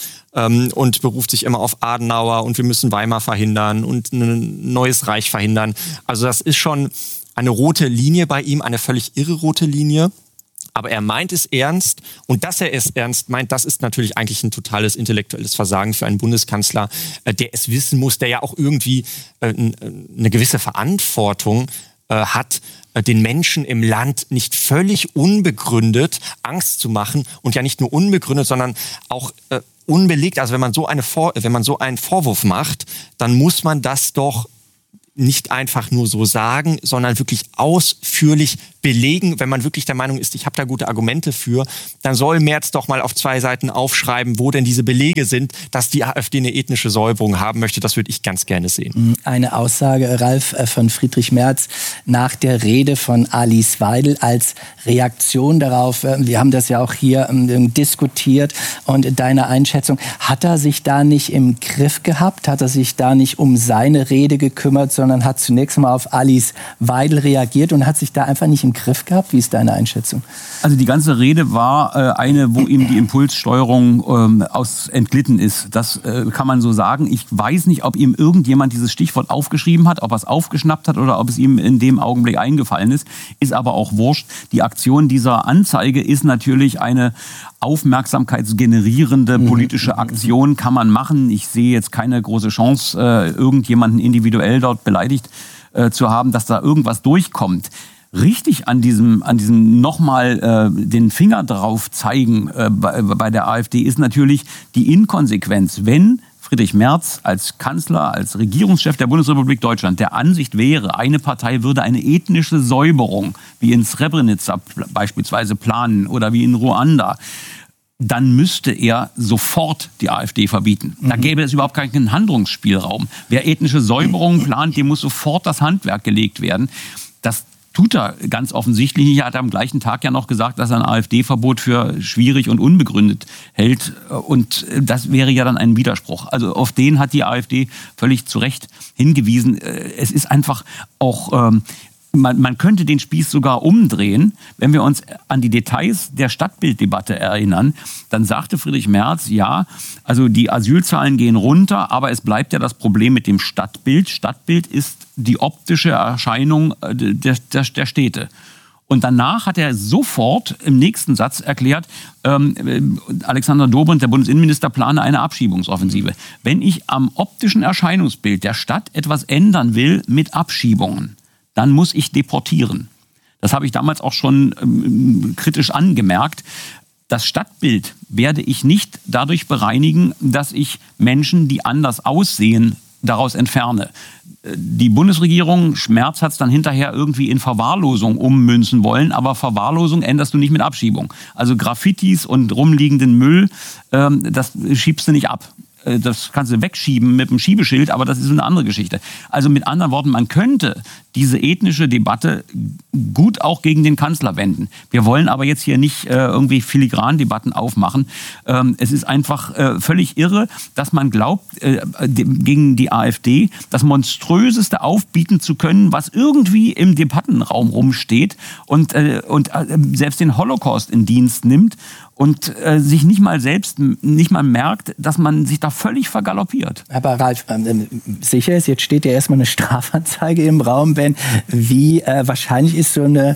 und beruft sich immer auf Adenauer und wir müssen Weimar verhindern und ein neues Reich verhindern. Also das ist schon eine rote Linie bei ihm, eine völlig irre rote Linie. Aber er meint es ernst und dass er es ernst meint, das ist natürlich eigentlich ein totales intellektuelles Versagen für einen Bundeskanzler, der es wissen muss, der ja auch irgendwie eine gewisse Verantwortung hat, den Menschen im Land nicht völlig unbegründet Angst zu machen und ja nicht nur unbegründet, sondern auch unbelegt. Also wenn man so eine Vor- wenn man so einen Vorwurf macht, dann muss man das doch nicht einfach nur so sagen, sondern wirklich ausführlich belegen. Wenn man wirklich der Meinung ist, ich habe da gute Argumente für, dann soll Merz doch mal auf zwei Seiten aufschreiben, wo denn diese Belege sind, dass die AfD eine ethnische Säuberung haben möchte. Das würde ich ganz gerne sehen. Eine Aussage, Ralf, von Friedrich Merz nach der Rede von Alice Weidel als Reaktion darauf. Wir haben das ja auch hier diskutiert. Und deine Einschätzung, hat er sich da nicht im Griff gehabt? Hat er sich da nicht um seine Rede gekümmert, sondern hat zunächst mal auf Alice Weidel reagiert und hat sich da einfach nicht im Griff gehabt? Wie ist deine Einschätzung? Also die ganze Rede war äh, eine, wo ihm die Impulssteuerung ähm, aus entglitten ist. Das äh, kann man so sagen. Ich weiß nicht, ob ihm irgendjemand dieses Stichwort aufgeschrieben hat, ob er es aufgeschnappt hat oder ob es ihm in dem Augenblick eingefallen ist. Ist aber auch wurscht. Die Aktion dieser Anzeige ist natürlich eine aufmerksamkeitsgenerierende politische Aktion, kann man machen. Ich sehe jetzt keine große Chance, äh, irgendjemanden individuell dort beleidigt äh, zu haben, dass da irgendwas durchkommt. Richtig an diesem, an diesem nochmal äh, den Finger drauf zeigen äh, bei, bei der AfD ist natürlich die Inkonsequenz. Wenn Friedrich Merz als Kanzler, als Regierungschef der Bundesrepublik Deutschland der Ansicht wäre, eine Partei würde eine ethnische Säuberung, wie in Srebrenica beispielsweise planen oder wie in Ruanda, dann müsste er sofort die AfD verbieten. Da gäbe es überhaupt keinen Handlungsspielraum. Wer ethnische Säuberungen plant, dem muss sofort das Handwerk gelegt werden. Das tut er ganz offensichtlich nicht. Er hat am gleichen Tag ja noch gesagt, dass er ein AfD-Verbot für schwierig und unbegründet hält. Und das wäre ja dann ein Widerspruch. Also auf den hat die AfD völlig zu Recht hingewiesen. Es ist einfach auch... Ähm, Man, man könnte den Spieß sogar umdrehen. Wenn wir uns an die Details der Stadtbilddebatte erinnern, dann sagte Friedrich Merz, ja, also die Asylzahlen gehen runter, aber es bleibt ja das Problem mit dem Stadtbild. Stadtbild ist die optische Erscheinung der, der, der Städte. Und danach hat er sofort im nächsten Satz erklärt, ähm, Alexander Dobrindt, der Bundesinnenminister, plane eine Abschiebungsoffensive. Wenn ich am optischen Erscheinungsbild der Stadt etwas ändern will mit Abschiebungen, dann muss ich deportieren. Das habe ich damals auch schon ähm, kritisch angemerkt. Das Stadtbild werde ich nicht dadurch bereinigen, dass ich Menschen, die anders aussehen, daraus entferne. Die Bundesregierung, Merz hat es dann hinterher irgendwie in Verwahrlosung ummünzen wollen, aber Verwahrlosung änderst du nicht mit Abschiebung. Also Graffitis und rumliegenden Müll, ähm, das schiebst du nicht ab. Das kannst du wegschieben mit dem Schiebeschild, aber das ist eine andere Geschichte. Also mit anderen Worten, man könnte diese ethnische Debatte gut auch gegen den Kanzler wenden. Wir wollen aber jetzt hier nicht äh, irgendwie Filigran-Debatten aufmachen. Ähm, es ist einfach äh, völlig irre, dass man glaubt, äh, gegen die AfD das Monströseste aufbieten zu können, was irgendwie im Debattenraum rumsteht und, äh, und äh, selbst den Holocaust in Dienst nimmt und äh, sich nicht mal selbst, nicht mal merkt, dass man sich da völlig vergaloppiert. Aber Ralf, äh, sicher ist, jetzt steht ja erstmal eine Strafanzeige im Raum, Ben. Wie äh, wahrscheinlich ist so, eine,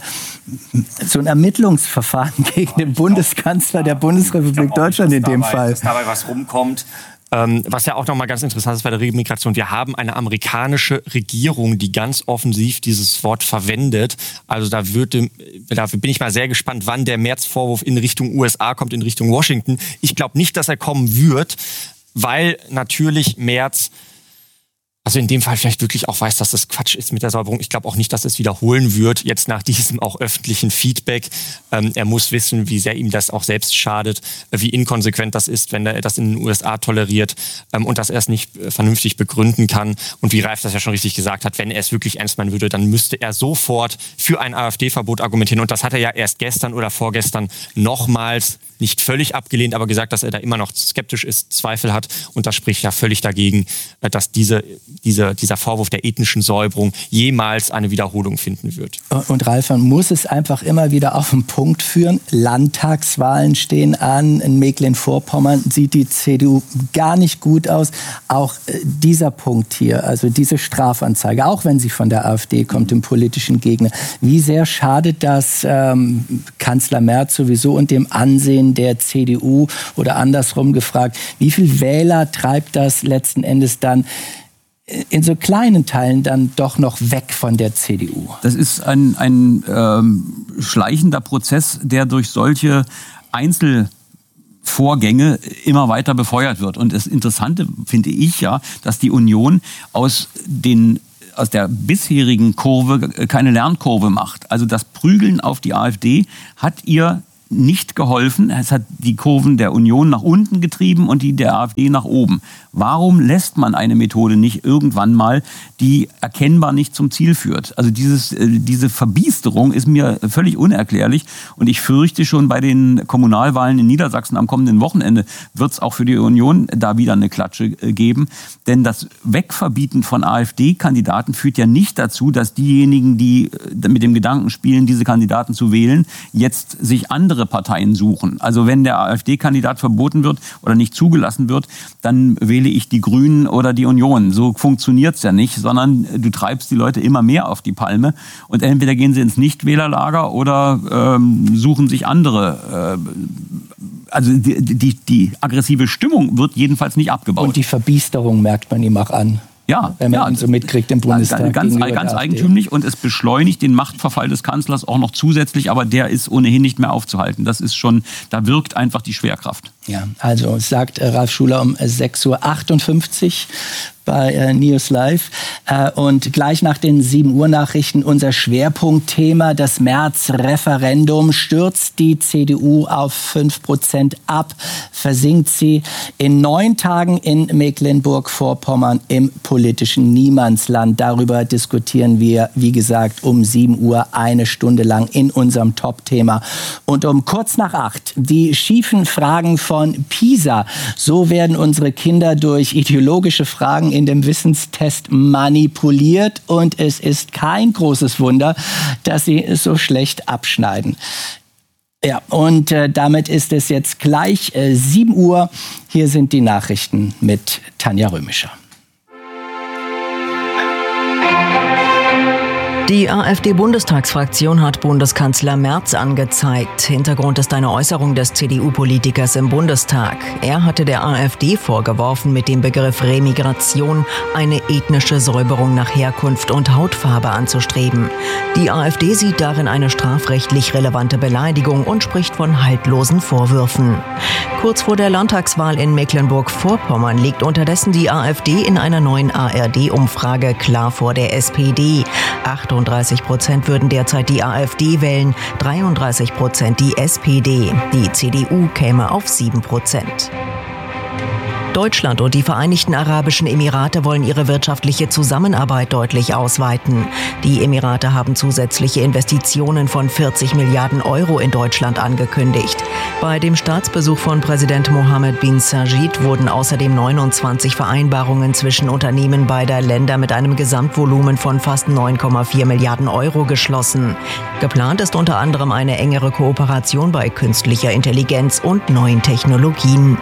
so ein Ermittlungsverfahren gegen den Bundeskanzler der Bundesrepublik Deutschland in dem dabei, Fall? Dass dabei was rumkommt. Ähm, was ja auch nochmal ganz interessant ist bei der Remigration, wir haben eine amerikanische Regierung, die ganz offensiv dieses Wort verwendet. Also da, würde, da bin ich mal sehr gespannt, wann der Merz-Vorwurf in Richtung U S A kommt, in Richtung Washington. Ich glaube nicht, dass er kommen wird, weil natürlich Merz also in dem Fall vielleicht wirklich auch weiß, dass das Quatsch ist mit der Säuberung. Ich glaube auch nicht, dass es wiederholen wird, jetzt nach diesem auch öffentlichen Feedback. Ähm, er muss wissen, wie sehr ihm das auch selbst schadet, wie inkonsequent das ist, wenn er das in den U S A toleriert ähm, und dass er es nicht äh, vernünftig begründen kann. Und wie Ralf das ja schon richtig gesagt hat, wenn er es wirklich ernst meinen würde, dann müsste er sofort für ein AfD-Verbot argumentieren. Und das hat er ja erst gestern oder vorgestern nochmals nicht völlig abgelehnt, aber gesagt, dass er da immer noch skeptisch ist, Zweifel hat. Und das spricht ja völlig dagegen, dass diese, diese, dieser Vorwurf der ethnischen Säuberung jemals eine Wiederholung finden wird. Und Ralf, man muss es einfach immer wieder auf den Punkt führen. Landtagswahlen stehen an. In Mecklenburg-Vorpommern sieht die C D U gar nicht gut aus. Auch äh, dieser Punkt hier, also diese Strafanzeige, auch wenn sie von der AfD kommt, dem politischen Gegner. Wie sehr schadet das ähm, Kanzler Merz sowieso und dem Ansehen der C D U, oder andersrum gefragt, wie viel Wähler treibt das letzten Endes dann in so kleinen Teilen dann doch noch weg von der C D U? Das ist ein, ein ähm, schleichender Prozess, der durch solche Einzelvorgänge immer weiter befeuert wird. Und das Interessante finde ich ja, dass die Union aus den aus der bisherigen Kurve keine Lernkurve macht. Also das Prügeln auf die AfD hat ihr nicht geholfen. Es hat die Kurven der Union nach unten getrieben und die der AfD nach oben. Warum lässt man eine Methode nicht irgendwann mal, die erkennbar nicht zum Ziel führt? Also dieses, diese Verbiesterung ist mir völlig unerklärlich und ich fürchte schon bei den Kommunalwahlen in Niedersachsen am kommenden Wochenende wird es auch für die Union da wieder eine Klatsche geben. Denn das Wegverbieten von AfD-Kandidaten führt ja nicht dazu, dass diejenigen, die mit dem Gedanken spielen, diese Kandidaten zu wählen, jetzt sich andere Parteien suchen. Also wenn der AfD-Kandidat verboten wird oder nicht zugelassen wird, dann wähle ich die Grünen oder die Union. So funktioniert es ja nicht, sondern du treibst die Leute immer mehr auf die Palme und entweder gehen sie ins Nichtwählerlager oder ähm, suchen sich andere. Äh, also die, die, die aggressive Stimmung wird jedenfalls nicht abgebaut. Und die Verbiesterung merkt man ihm auch an. Ja, wenn man ja, ihn so mitkriegt im Bundestag. Ganz, ganz eigentümlich und es beschleunigt den Machtverfall des Kanzlers auch noch zusätzlich, aber der ist ohnehin nicht mehr aufzuhalten. Das ist schon, da wirkt einfach die Schwerkraft. Ja, also sagt äh, Ralf Schuler um sechs Uhr achtundfünfzig bei äh, News Live. Äh, und gleich nach den sieben Uhr Nachrichten unser Schwerpunktthema, das März-Referendum. Stürzt die C D U auf fünf Prozent ab, versinkt sie in neun Tagen in Mecklenburg-Vorpommern im politischen Niemandsland. Darüber diskutieren wir, wie gesagt, um sieben Uhr eine Stunde lang in unserem Top-Thema. Und um kurz nach acht die schiefen Fragen von PISA. So werden unsere Kinder durch ideologische Fragen in dem Wissenstest manipuliert und es ist kein großes Wunder, dass sie so schlecht abschneiden. Ja, und äh, damit ist es jetzt gleich äh, sieben Uhr. Hier sind die Nachrichten mit Tanja Römischer. Die AfD-Bundestagsfraktion hat Bundeskanzler Merz angezeigt. Hintergrund ist eine Äußerung des C D U-Politikers im Bundestag. Er hatte der AfD vorgeworfen, mit dem Begriff Remigration eine ethnische Säuberung nach Herkunft und Hautfarbe anzustreben. Die AfD sieht darin eine strafrechtlich relevante Beleidigung und spricht von haltlosen Vorwürfen. Kurz vor der Landtagswahl in Mecklenburg-Vorpommern liegt unterdessen die AfD in einer neuen A R D-Umfrage klar vor der S P D. achtunddreißig Prozent würden derzeit die AfD wählen, dreiunddreißig Prozent die S P D. Die C D U käme auf sieben Prozent. Deutschland und die Vereinigten Arabischen Emirate wollen ihre wirtschaftliche Zusammenarbeit deutlich ausweiten. Die Emirate haben zusätzliche Investitionen von vierzig Milliarden Euro in Deutschland angekündigt. Bei dem Staatsbesuch von Präsident Mohammed bin Sajid wurden außerdem neunundzwanzig Vereinbarungen zwischen Unternehmen beider Länder mit einem Gesamtvolumen von fast neun Komma vier Milliarden Euro geschlossen. Geplant ist unter anderem eine engere Kooperation bei künstlicher Intelligenz und neuen Technologien.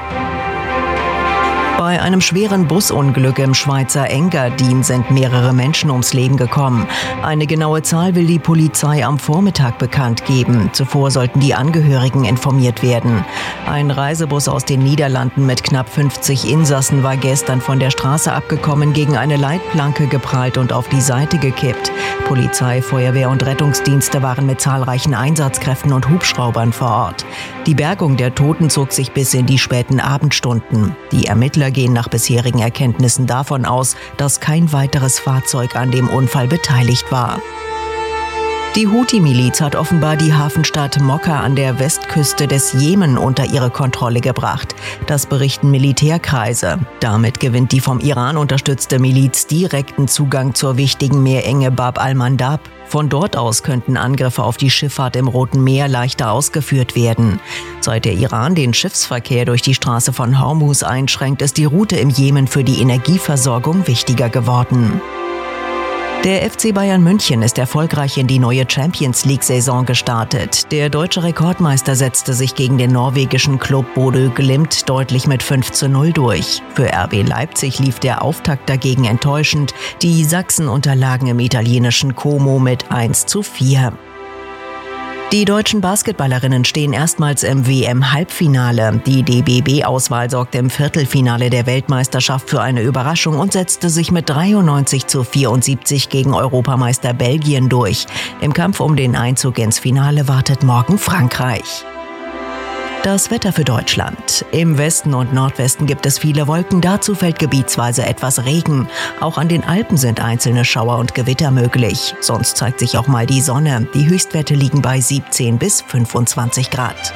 Bei einem schweren Busunglück im Schweizer Engadin sind mehrere Menschen ums Leben gekommen. Eine genaue Zahl will die Polizei am Vormittag bekannt geben. Zuvor sollten die Angehörigen informiert werden. Ein Reisebus aus den Niederlanden mit knapp fünfzig Insassen war gestern von der Straße abgekommen, gegen eine Leitplanke geprallt und auf die Seite gekippt. Polizei, Feuerwehr und Rettungsdienste waren mit zahlreichen Einsatzkräften und Hubschraubern vor Ort. Die Bergung der Toten zog sich bis in die späten Abendstunden. Die Ermittler gehen nach bisherigen Erkenntnissen davon aus, dass kein weiteres Fahrzeug an dem Unfall beteiligt war. Die Houthi-Miliz hat offenbar die Hafenstadt Mokka an der Westküste des Jemen unter ihre Kontrolle gebracht. Das berichten Militärkreise. Damit gewinnt die vom Iran unterstützte Miliz direkten Zugang zur wichtigen Meerenge Bab al-Mandab. Von dort aus könnten Angriffe auf die Schifffahrt im Roten Meer leichter ausgeführt werden. Seit der Iran den Schiffsverkehr durch die Straße von Hormuz einschränkt, ist die Route im Jemen für die Energieversorgung wichtiger geworden. Der F C Bayern München ist erfolgreich in die neue Champions-League-Saison gestartet. Der deutsche Rekordmeister setzte sich gegen den norwegischen Club Bodø Glimt deutlich mit fünf zu null durch. Für R B Leipzig lief der Auftakt dagegen enttäuschend. Die Sachsen unterlagen im italienischen Como mit eins zu vier. Die deutschen Basketballerinnen stehen erstmals im W M-Halbfinale. Die D B B-Auswahl sorgte im Viertelfinale der Weltmeisterschaft für eine Überraschung und setzte sich mit dreiundneunzig zu vierundsiebzig gegen Europameister Belgien durch. Im Kampf um den Einzug ins Finale wartet morgen Frankreich. Das Wetter für Deutschland. Im Westen und Nordwesten gibt es viele Wolken, dazu fällt gebietsweise etwas Regen. Auch an den Alpen sind einzelne Schauer und Gewitter möglich. Sonst zeigt sich auch mal die Sonne. Die Höchstwerte liegen bei siebzehn bis fünfundzwanzig Grad.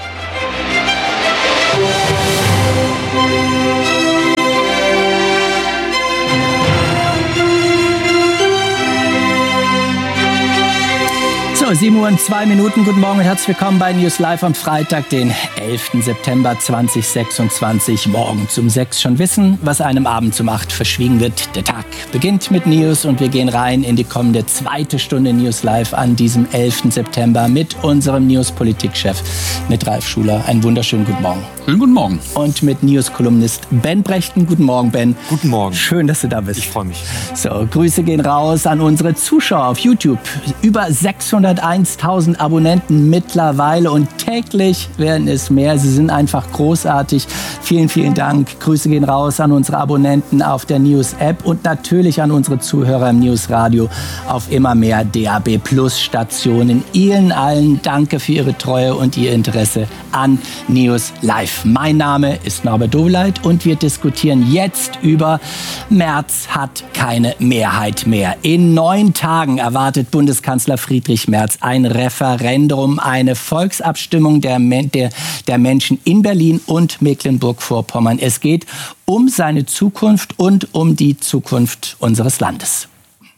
So, sieben Uhr und zwei Minuten. Guten Morgen und herzlich willkommen bei News Live am Freitag, den elften September zweitausendsechsundzwanzig. Morgen zum sechs schon wissen, was einem Abend um acht verschwiegen wird. Der Tag beginnt mit News und wir gehen rein in die kommende zweite Stunde News Live an diesem elften September mit unserem News-Politikchef, mit Ralf Schuler. Einen wunderschönen guten Morgen. Schönen guten Morgen. Und mit News-Kolumnist Ben Brechten. Guten Morgen, Ben. Guten Morgen. Schön, dass du da bist. Ich freue mich. So, Grüße gehen raus an unsere Zuschauer auf YouTube. Über sechshunderteintausend Abonnenten mittlerweile und täglich werden es mehr. Sie sind einfach großartig. Vielen, vielen Dank. Grüße gehen raus an unsere Abonnenten auf der News-App und natürlich an unsere Zuhörer im News-Radio auf immer mehr D A B Plus Stationen. Ihnen allen danke für Ihre Treue und Ihr Interesse an News Live. Mein Name ist Norbert Doveleit und wir diskutieren jetzt über Merz hat keine Mehrheit mehr. In neun Tagen erwartet Bundeskanzler Friedrich Merz ein Referendum, eine Volksabstimmung der, der, der Menschen in Berlin und Mecklenburg-Vorpommern. Es geht um seine Zukunft und um die Zukunft unseres Landes.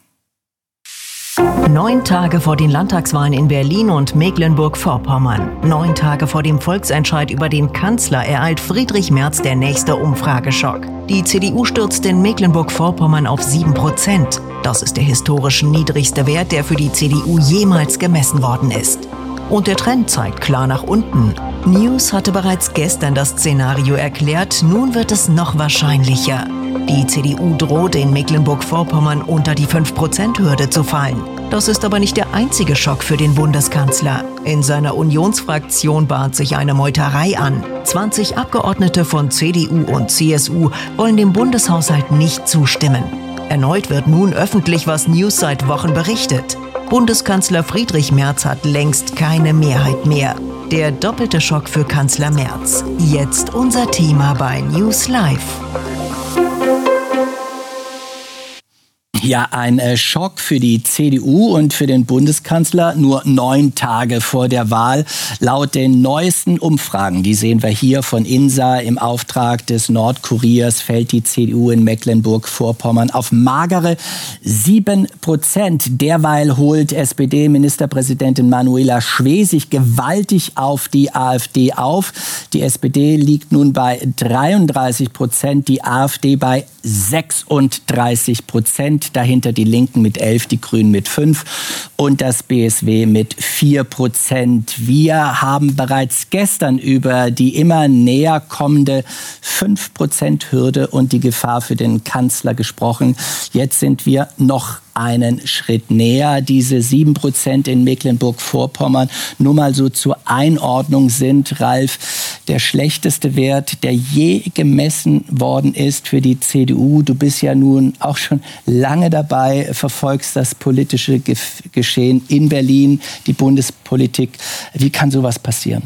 Neun Tage vor den Landtagswahlen in Berlin und Mecklenburg-Vorpommern. Neun Tage vor dem Volksentscheid über den Kanzler ereilt Friedrich Merz der nächste Umfrageschock. Die C D U stürzt in Mecklenburg-Vorpommern auf sieben Prozent. Das ist der historisch niedrigste Wert, der für die C D U jemals gemessen worden ist. Und der Trend zeigt klar nach unten. News hatte bereits gestern das Szenario erklärt, nun wird es noch wahrscheinlicher. Die C D U droht in Mecklenburg-Vorpommern unter die fünf Prozent Hürde zu fallen. Das ist aber nicht der einzige Schock für den Bundeskanzler. In seiner Unionsfraktion bahnt sich eine Meuterei an. zwanzig Abgeordnete von C D U und C S U wollen dem Bundeshaushalt nicht zustimmen. Erneut wird nun öffentlich, was News seit Wochen berichtet. Bundeskanzler Friedrich Merz hat längst keine Mehrheit mehr. Der doppelte Schock für Kanzler Merz. Jetzt unser Thema bei News Live. Ja, ein äh, Schock für die C D U und für den Bundeskanzler nur neun Tage vor der Wahl. Laut den neuesten Umfragen, die sehen wir hier von INSA im Auftrag des Nordkuriers, fällt die C D U in Mecklenburg-Vorpommern auf magere sieben Prozent. Derweil holt S P D-Ministerpräsidentin Manuela Schwesig gewaltig auf die AfD auf. Die S P D liegt nun bei dreiunddreißig Prozent, die AfD bei sechsunddreißig Prozent. Dahinter die Linken mit elf, die Grünen mit fünf und das B S W mit vier Prozent. Wir haben bereits gestern über die immer näher kommende fünf Prozent Hürde und die Gefahr für den Kanzler gesprochen. Jetzt sind wir noch einen Schritt näher. Diese sieben Prozent in Mecklenburg-Vorpommern, nur mal so zur Einordnung, sind, Ralf, der schlechteste Wert, der je gemessen worden ist für die C D U. Du bist ja nun auch schon lange dabei, verfolgst das politische Geschehen in Berlin, die Bundespolitik. Wie kann sowas passieren?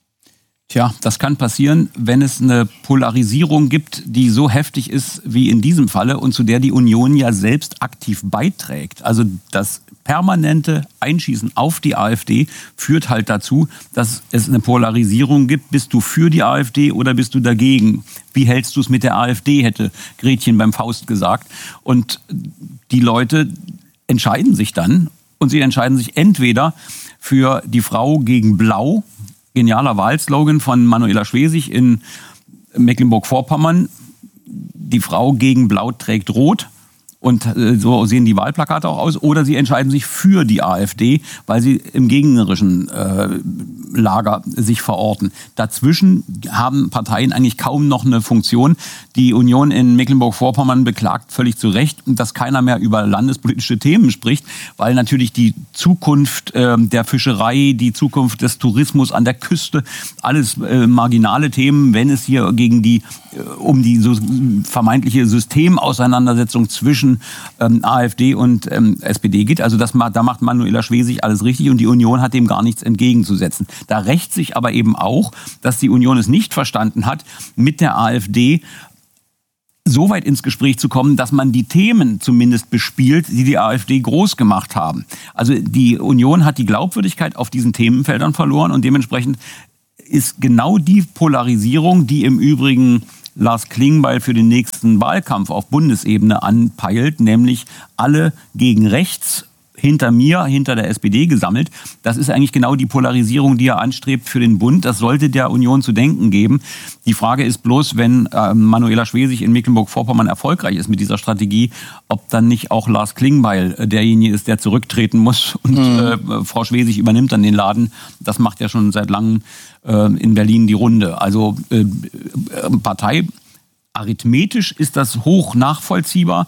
Tja, das kann passieren, wenn es eine Polarisierung gibt, die so heftig ist wie in diesem Falle und zu der die Union ja selbst aktiv beiträgt. Also das permanente Einschießen auf die AfD führt halt dazu, dass es eine Polarisierung gibt. Bist du für die AfD oder bist du dagegen? Wie hältst du es mit der AfD, hätte Gretchen beim Faust gesagt. Und die Leute entscheiden sich dann und sie entscheiden sich entweder für die Frau gegen Blau, genialer Wahlslogan von Manuela Schwesig in Mecklenburg-Vorpommern. Die Frau gegen Blau trägt Rot. Und äh, so sehen die Wahlplakate auch aus. Oder sie entscheiden sich für die AfD, weil sie im gegnerischen äh, Lager sich verorten. Dazwischen haben Parteien eigentlich kaum noch eine Funktion. Die Union in Mecklenburg-Vorpommern beklagt völlig zu Recht, dass keiner mehr über landespolitische Themen spricht, weil natürlich die Zukunft äh, der Fischerei, die Zukunft des Tourismus an der Küste, alles äh, marginale Themen, wenn es hier gegen die äh, um die so vermeintliche Systemauseinandersetzung zwischen ähm, AfD und ähm, S P D geht. Also das, da macht Manuela Schwesig alles richtig und die Union hat dem gar nichts entgegenzusetzen. Da rächt sich aber eben auch, dass die Union es nicht verstanden hat, mit der AfD so weit ins Gespräch zu kommen, dass man die Themen zumindest bespielt, die die AfD groß gemacht haben. Also die Union hat die Glaubwürdigkeit auf diesen Themenfeldern verloren und dementsprechend ist genau die Polarisierung, die im Übrigen Lars Klingbeil für den nächsten Wahlkampf auf Bundesebene anpeilt, nämlich alle gegen rechts, hinter mir, hinter der S P D gesammelt. Das ist eigentlich genau die Polarisierung, die er anstrebt für den Bund. Das sollte der Union zu denken geben. Die Frage ist bloß, wenn äh, Manuela Schwesig in Mecklenburg-Vorpommern erfolgreich ist mit dieser Strategie, ob dann nicht auch Lars Klingbeil äh, derjenige ist, der zurücktreten muss und mhm. äh, Frau Schwesig übernimmt dann den Laden. Das macht ja schon seit langem äh, in Berlin die Runde. Also äh, Partei arithmetisch ist das hoch nachvollziehbar.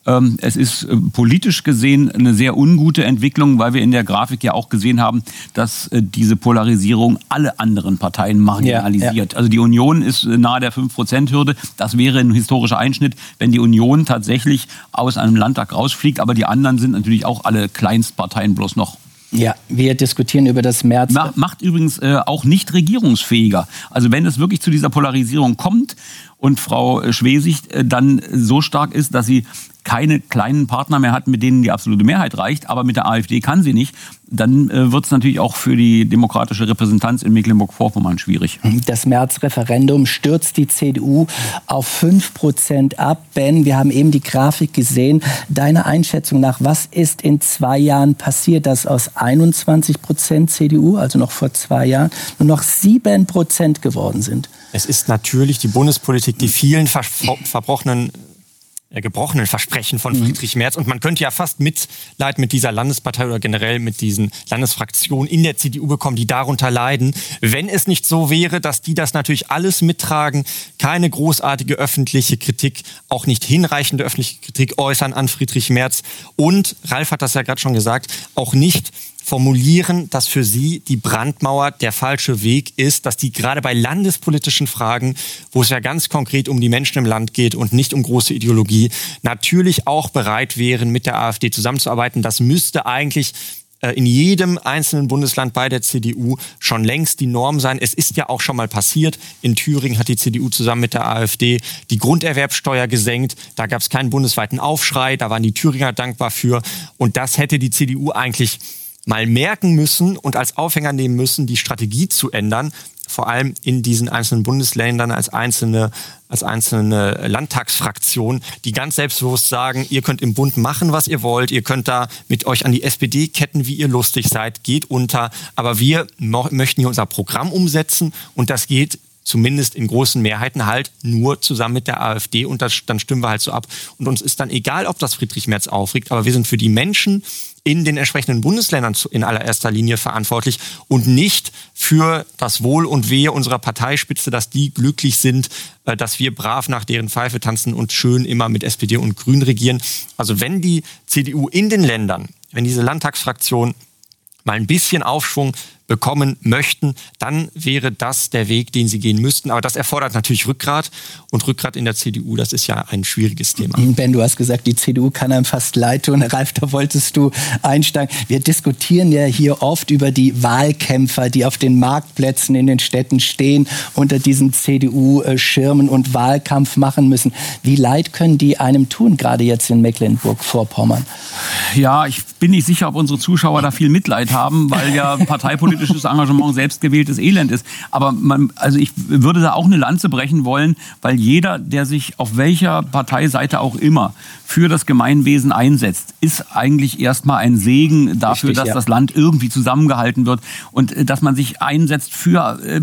Es ist politisch gesehen eine sehr ungute Entwicklung, weil wir in der Grafik ja auch gesehen haben, dass diese Polarisierung alle anderen Parteien marginalisiert. Ja, ja. Also die Union ist nahe der fünf Prozent Hürde. Das wäre ein historischer Einschnitt, wenn die Union tatsächlich aus einem Landtag rausfliegt. Aber die anderen sind natürlich auch alle Kleinstparteien bloß noch. Ja, wir diskutieren über das März. Macht, macht übrigens äh, auch nicht regierungsfähiger. Also wenn es wirklich zu dieser Polarisierung kommt und Frau Schwesig äh, dann so stark ist, dass sie keine kleinen Partner mehr hat, mit denen die absolute Mehrheit reicht, aber mit der AfD kann sie nicht, dann äh, wird es natürlich auch für die demokratische Repräsentanz in Mecklenburg-Vorpommern schwierig. Das März-Referendum stürzt die C D U auf fünf Prozent ab. Ben, wir haben eben die Grafik gesehen. Deine Einschätzung nach, was ist in zwei Jahren passiert, dass aus einundzwanzig Prozent C D U, also noch vor zwei Jahren, nur noch sieben Prozent geworden sind? Es ist natürlich die Bundespolitik, die vielen ver- verbrochenen gebrochenen Versprechen von Friedrich Merz. Und man könnte ja fast Mitleid mit dieser Landespartei oder generell mit diesen Landesfraktionen in der C D U bekommen, die darunter leiden, wenn es nicht so wäre, dass die das natürlich alles mittragen, keine großartige öffentliche Kritik, auch nicht hinreichende öffentliche Kritik äußern an Friedrich Merz. Und, Ralf hat das ja gerade schon gesagt, auch nicht formulieren, dass für sie die Brandmauer der falsche Weg ist, dass die gerade bei landespolitischen Fragen, wo es ja ganz konkret um die Menschen im Land geht und nicht um große Ideologie, natürlich auch bereit wären, mit der AfD zusammenzuarbeiten. Das müsste eigentlich in jedem einzelnen Bundesland bei der C D U schon längst die Norm sein. Es ist ja auch schon mal passiert. In Thüringen hat die C D U zusammen mit der AfD die Grunderwerbsteuer gesenkt. Da gab es keinen bundesweiten Aufschrei. Da waren die Thüringer dankbar für. Und das hätte die C D U eigentlich mal merken müssen und als Aufhänger nehmen müssen, die Strategie zu ändern, vor allem in diesen einzelnen Bundesländern als einzelne, als einzelne Landtagsfraktionen, die ganz selbstbewusst sagen, ihr könnt im Bund machen, was ihr wollt, ihr könnt da mit euch an die S P D ketten, wie ihr lustig seid, geht unter, aber wir mo- möchten hier unser Programm umsetzen und das geht zumindest in großen Mehrheiten halt nur zusammen mit der AfD und das, dann stimmen wir halt so ab. Und uns ist dann egal, ob das Friedrich Merz aufregt, aber wir sind für die Menschen in den entsprechenden Bundesländern in allererster Linie verantwortlich und nicht für das Wohl und Wehe unserer Parteispitze, dass die glücklich sind, dass wir brav nach deren Pfeife tanzen und schön immer mit S P D und Grünen regieren. Also wenn die C D U in den Ländern, wenn diese Landtagsfraktion mal ein bisschen Aufschwung bekommen möchten, dann wäre das der Weg, den sie gehen müssten. Aber das erfordert natürlich Rückgrat. Und Rückgrat in der C D U, das ist ja ein schwieriges Thema. Ben, du hast gesagt, die C D U kann einem fast leid tun. Ralf, da wolltest du einsteigen. Wir diskutieren ja hier oft über die Wahlkämpfer, die auf den Marktplätzen in den Städten stehen, unter diesen C D U-Schirmen und Wahlkampf machen müssen. Wie leid können die einem tun, gerade jetzt in Mecklenburg-Vorpommern? Ja, ich bin nicht sicher, ob unsere Zuschauer da viel Mitleid haben, weil ja parteipolitisches Engagement selbstgewähltes Elend ist. Aber man, also ich würde da auch eine Lanze brechen wollen, weil jeder, der sich auf welcher Parteiseite auch immer für das Gemeinwesen einsetzt, ist eigentlich erstmal ein Segen dafür, Richtig, dass ja. das Land irgendwie zusammengehalten wird und dass man sich einsetzt für äh,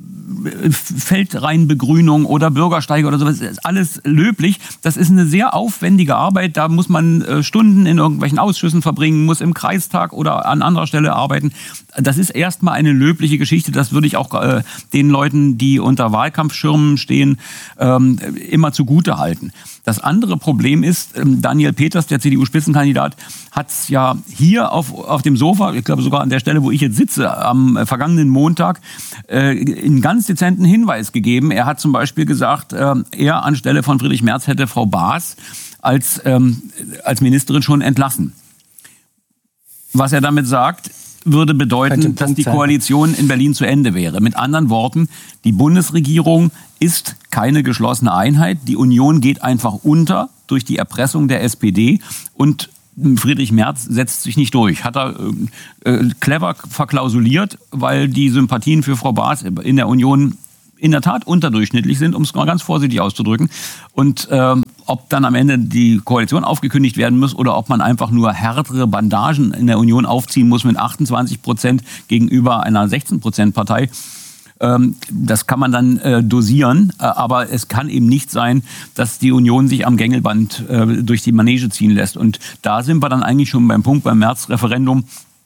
Feldreinbegrünung oder Bürgersteige oder sowas, ist alles löblich. Das ist eine sehr aufwendige Arbeit. Da muss man äh, Stunden in irgendwelchen Ausschüssen verbringen, muss im Kreistag oder an anderer Stelle arbeiten. Das ist erstmal eine löbliche Geschichte. Das würde ich auch äh, den Leuten, die unter Wahlkampfschirmen stehen, ähm, immer zugute halten. Das andere Problem ist, ähm, Daniel Peters, der C D U-Spitzenkandidat, hat es ja hier auf, auf dem Sofa, ich glaube sogar an der Stelle, wo ich jetzt sitze, am äh, vergangenen Montag, äh, einen ganz dezenten Hinweis gegeben. Er hat zum Beispiel gesagt, äh, er anstelle von Friedrich Merz hätte Frau Baas als, ähm, als Ministerin schon entlassen. Was er damit sagt, würde bedeuten, dass die Koalition in Berlin zu Ende wäre. Mit anderen Worten, die Bundesregierung ist keine geschlossene Einheit. Die Union geht einfach unter durch die Erpressung der S P D und Friedrich Merz setzt sich nicht durch. Hat er äh, clever verklausuliert, weil die Sympathien für Frau Baas in der Union in der Tat unterdurchschnittlich sind, um es mal ganz vorsichtig auszudrücken. Und ähm, ob dann am Ende die Koalition aufgekündigt werden muss oder ob man einfach nur härtere Bandagen in der Union aufziehen muss mit achtundzwanzig Prozent gegenüber einer sechzehn Prozent Partei, ähm, das kann man dann äh, dosieren. Äh, aber es kann eben nicht sein, dass die Union sich am Gängelband äh, durch die Manege ziehen lässt. Und da sind wir dann eigentlich schon beim Punkt beim März-Referendum,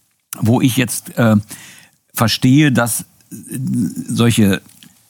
wo ich jetzt äh, verstehe, dass äh, solche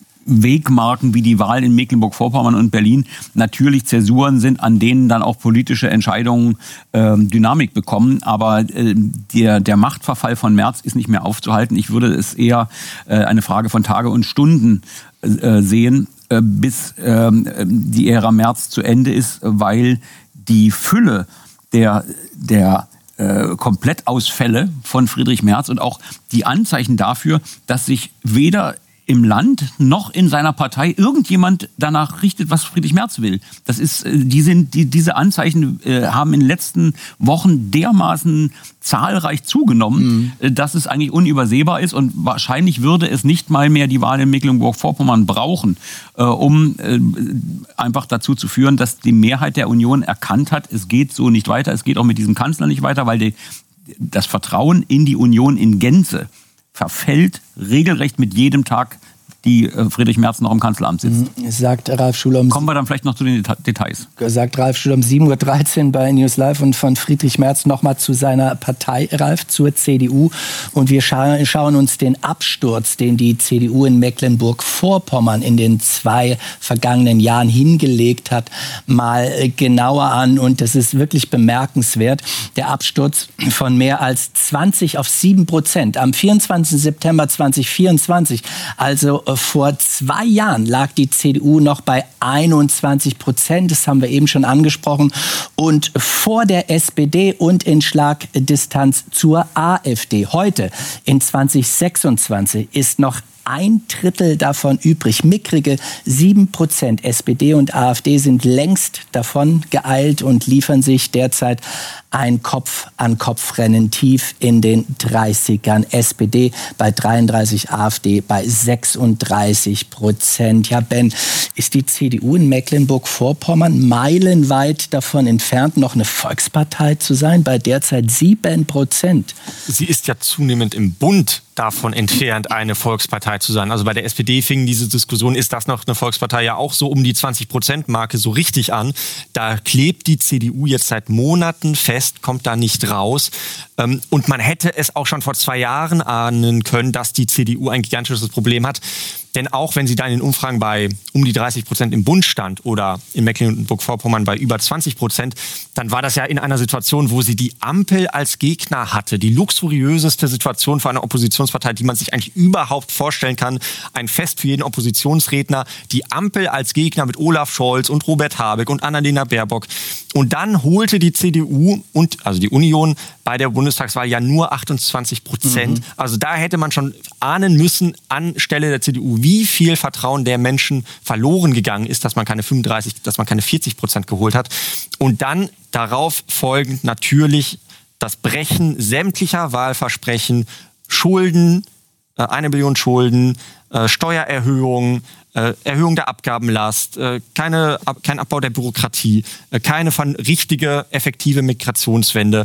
Wegmarken wie die Wahl in Mecklenburg-Vorpommern und Berlin natürlich Zäsuren sind, an denen dann auch politische Entscheidungen äh, Dynamik bekommen. Aber äh, der, der Machtverfall von Merz ist nicht mehr aufzuhalten. Ich würde es eher äh, eine Frage von Tage und Stunden äh, sehen, äh, bis äh, die Ära Merz zu Ende ist, weil die Fülle der, der äh, Komplettausfälle von Friedrich Merz und auch die Anzeichen dafür, dass sich weder im Land noch in seiner Partei irgendjemand danach richtet, was Friedrich Merz will. Das ist, die sind, die, diese Anzeichen äh, haben in den letzten Wochen dermaßen zahlreich zugenommen, mhm. dass es eigentlich unübersehbar ist und wahrscheinlich würde es nicht mal mehr die Wahl in Mecklenburg-Vorpommern brauchen, äh, um äh, einfach dazu zu führen, dass die Mehrheit der Union erkannt hat, es geht so nicht weiter, es geht auch mit diesem Kanzler nicht weiter, weil die, das Vertrauen in die Union in Gänze verfällt regelrecht mit jedem Tag, die äh, Friedrich Merz noch im Kanzleramt sitzt. Sagt Ralf Schuler um Kommen wir dann vielleicht noch zu den Deta- Details. Sagt Ralf Schuler um sieben Uhr dreizehn bei News Live und von Friedrich Merz nochmal zu seiner Partei, Ralf, zur C D U. Und wir scha- schauen uns den Absturz, den die C D U in Mecklenburg-Vorpommern in den zwei vergangenen Jahren hingelegt hat, mal genauer an. Und das ist wirklich bemerkenswert. Der Absturz von mehr als zwanzig auf sieben Prozent am vierundzwanzigsten September zweitausendvierundzwanzig, also vor zwei Jahren lag die C D U noch bei einundzwanzig Prozent. Das haben wir eben schon angesprochen. Und vor der S P D und in Schlagdistanz zur AfD. Heute in zweitausendsechsundzwanzig ist noch ein Drittel davon übrig. Mickrige sieben Prozent. S P D und AfD sind längst davon geeilt und liefern sich derzeit ein Kopf-an-Kopf-Rennen tief in den dreißigern. S P D bei dreiunddreißig, AfD bei sechsunddreißig Prozent. Ja, Ben, ist die C D U in Mecklenburg-Vorpommern meilenweit davon entfernt, noch eine Volkspartei zu sein, bei derzeit sieben Prozent? Sie ist ja zunehmend im Bund davon entfernt, eine Volkspartei zu sein. Also bei der S P D fing diese Diskussion, ist das noch eine Volkspartei, ja auch so um die zwanzig Prozent Marke so richtig an. Da klebt die C D U jetzt seit Monaten fest, kommt da nicht raus. Und man hätte es auch schon vor zwei Jahren ahnen können, dass die C D U ein gigantisches Problem hat. Denn auch wenn sie da in den Umfragen bei um die dreißig Prozent im Bund stand oder in Mecklenburg-Vorpommern bei über zwanzig Prozent, dann war das ja in einer Situation, wo sie die Ampel als Gegner hatte. Die luxuriöseste Situation für eine Oppositionspartei, die man sich eigentlich überhaupt vorstellen kann. Ein Fest für jeden Oppositionsredner. Die Ampel als Gegner mit Olaf Scholz und Robert Habeck und Annalena Baerbock. Und dann holte die C D U und also die Union bei der Bundestagswahl ja nur achtundzwanzig Prozent. Mhm. Also da hätte man schon ahnen müssen anstelle der C D U, wie viel Vertrauen der Menschen verloren gegangen ist, dass man keine fünfunddreißig, dass man keine vierzig Prozent geholt hat. Und dann darauf folgend natürlich das Brechen sämtlicher Wahlversprechen, Schulden, äh, eine Billion Schulden, äh, Steuererhöhungen, äh, Erhöhung der Abgabenlast, äh, keine, ab, kein Abbau der Bürokratie, äh, keine von richtige, effektive Migrationswende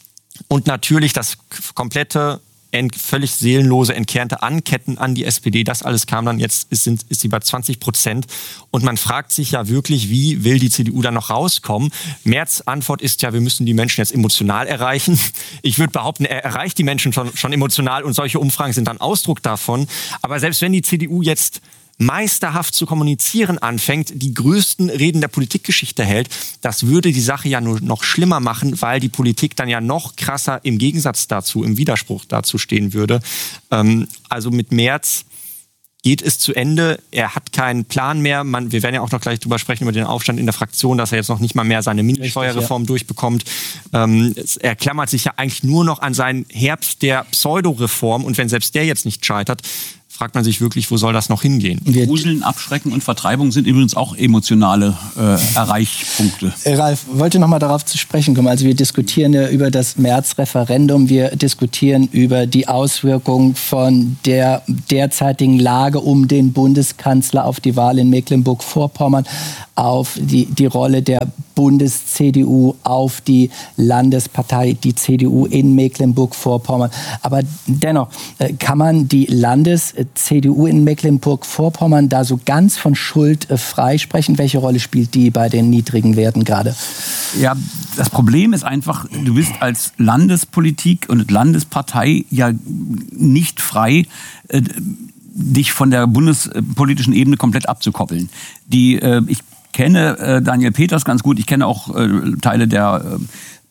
und natürlich das komplette Ent, völlig seelenlose, entkernte Anketten an die S P D. Das alles kam dann, jetzt ist, sind, ist sie bei zwanzig Prozent. Und man fragt sich ja wirklich, wie will die C D U da noch rauskommen? Merz' Antwort ist ja, wir müssen die Menschen jetzt emotional erreichen. Ich würde behaupten, er erreicht die Menschen schon, schon emotional und solche Umfragen sind dann Ausdruck davon. Aber selbst wenn die C D U jetzt meisterhaft zu kommunizieren anfängt, die größten Reden der Politikgeschichte hält, das würde die Sache ja nur noch schlimmer machen, weil die Politik dann ja noch krasser im Gegensatz dazu, im Widerspruch dazu stehen würde. Ähm, also mit Merz geht es zu Ende. Er hat keinen Plan mehr. Man, wir werden ja auch noch gleich drüber sprechen, über den Aufstand in der Fraktion, dass er jetzt noch nicht mal mehr seine Mindeststeuerreform ja. durchbekommt. Ähm, er klammert sich ja eigentlich nur noch an seinen Herbst der Pseudoreform. Und wenn selbst der jetzt nicht scheitert, fragt man sich wirklich, wo soll das noch hingehen? Gruseln, Abschrecken und Vertreibung sind übrigens auch emotionale äh, Erreichpunkte. Ralf, wollte noch mal darauf zu sprechen kommen. Also wir diskutieren ja über das März-Referendum. Wir diskutieren über die Auswirkungen von der derzeitigen Lage um den Bundeskanzler auf die Wahl in Mecklenburg-Vorpommern, auf die, die Rolle der Bundes-C D U, auf die Landespartei, die C D U in Mecklenburg-Vorpommern. Aber dennoch, äh, kann man die Landes-C D U in Mecklenburg-Vorpommern da so ganz von Schuld äh, freisprechen? Welche Rolle spielt die bei den niedrigen Werten gerade? Ja, das Problem ist einfach, du bist als Landespolitik und Landespartei ja nicht frei, äh, dich von der bundespolitischen Ebene komplett abzukoppeln. Die, äh, ich kenne äh, Daniel Peters ganz gut, ich kenne auch äh, Teile der äh,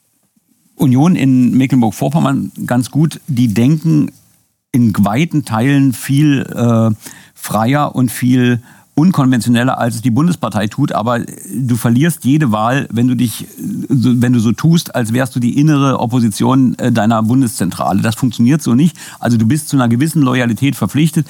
Union in Mecklenburg-Vorpommern ganz gut, die denken in weiten Teilen viel äh, freier und viel unkonventioneller, als es die Bundespartei tut, aber du verlierst jede Wahl, wenn du dich, wenn du so tust, als wärst du die innere Opposition deiner Bundeszentrale. Das funktioniert so nicht. Also du bist zu einer gewissen Loyalität verpflichtet.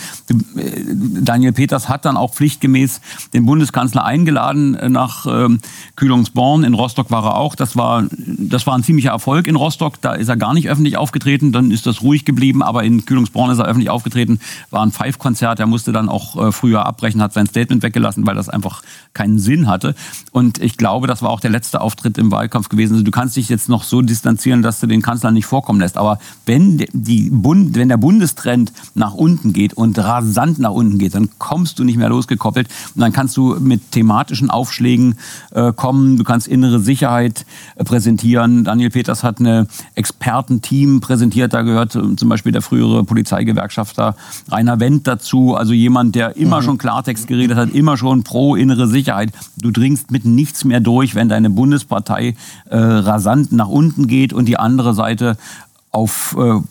Daniel Peters hat dann auch pflichtgemäß den Bundeskanzler eingeladen nach Kühlungsborn. In Rostock war er auch. Das war, das war ein ziemlicher Erfolg in Rostock. Da ist er gar nicht öffentlich aufgetreten. Dann ist das ruhig geblieben. Aber in Kühlungsborn ist er öffentlich aufgetreten. War ein Pfeifkonzert. Er musste dann auch früher abbrechen, hat sein Statement weggelassen, weil das einfach keinen Sinn hatte. Und ich glaube, das war auch der letzte Auftritt im Wahlkampf gewesen. Also du kannst dich jetzt noch so distanzieren, dass du den Kanzler nicht vorkommen lässt. Aber wenn, die Bund, wenn der Bundestrend nach unten geht und rasant nach unten geht, dann kommst du nicht mehr losgekoppelt. Und dann kannst du mit thematischen Aufschlägen äh, kommen. Du kannst innere Sicherheit äh, präsentieren. Daniel Peters hat ein Expertenteam präsentiert. Da gehört äh, zum Beispiel der frühere Polizeigewerkschafter Rainer Wendt dazu. Also jemand, der immer mhm. schon Klartext geredet hat, immer schon pro innere Sicherheit. Du dringst mit nichts mehr durch, wenn deine Bundespartei äh, rasant nach unten geht und die andere Seite auf äh,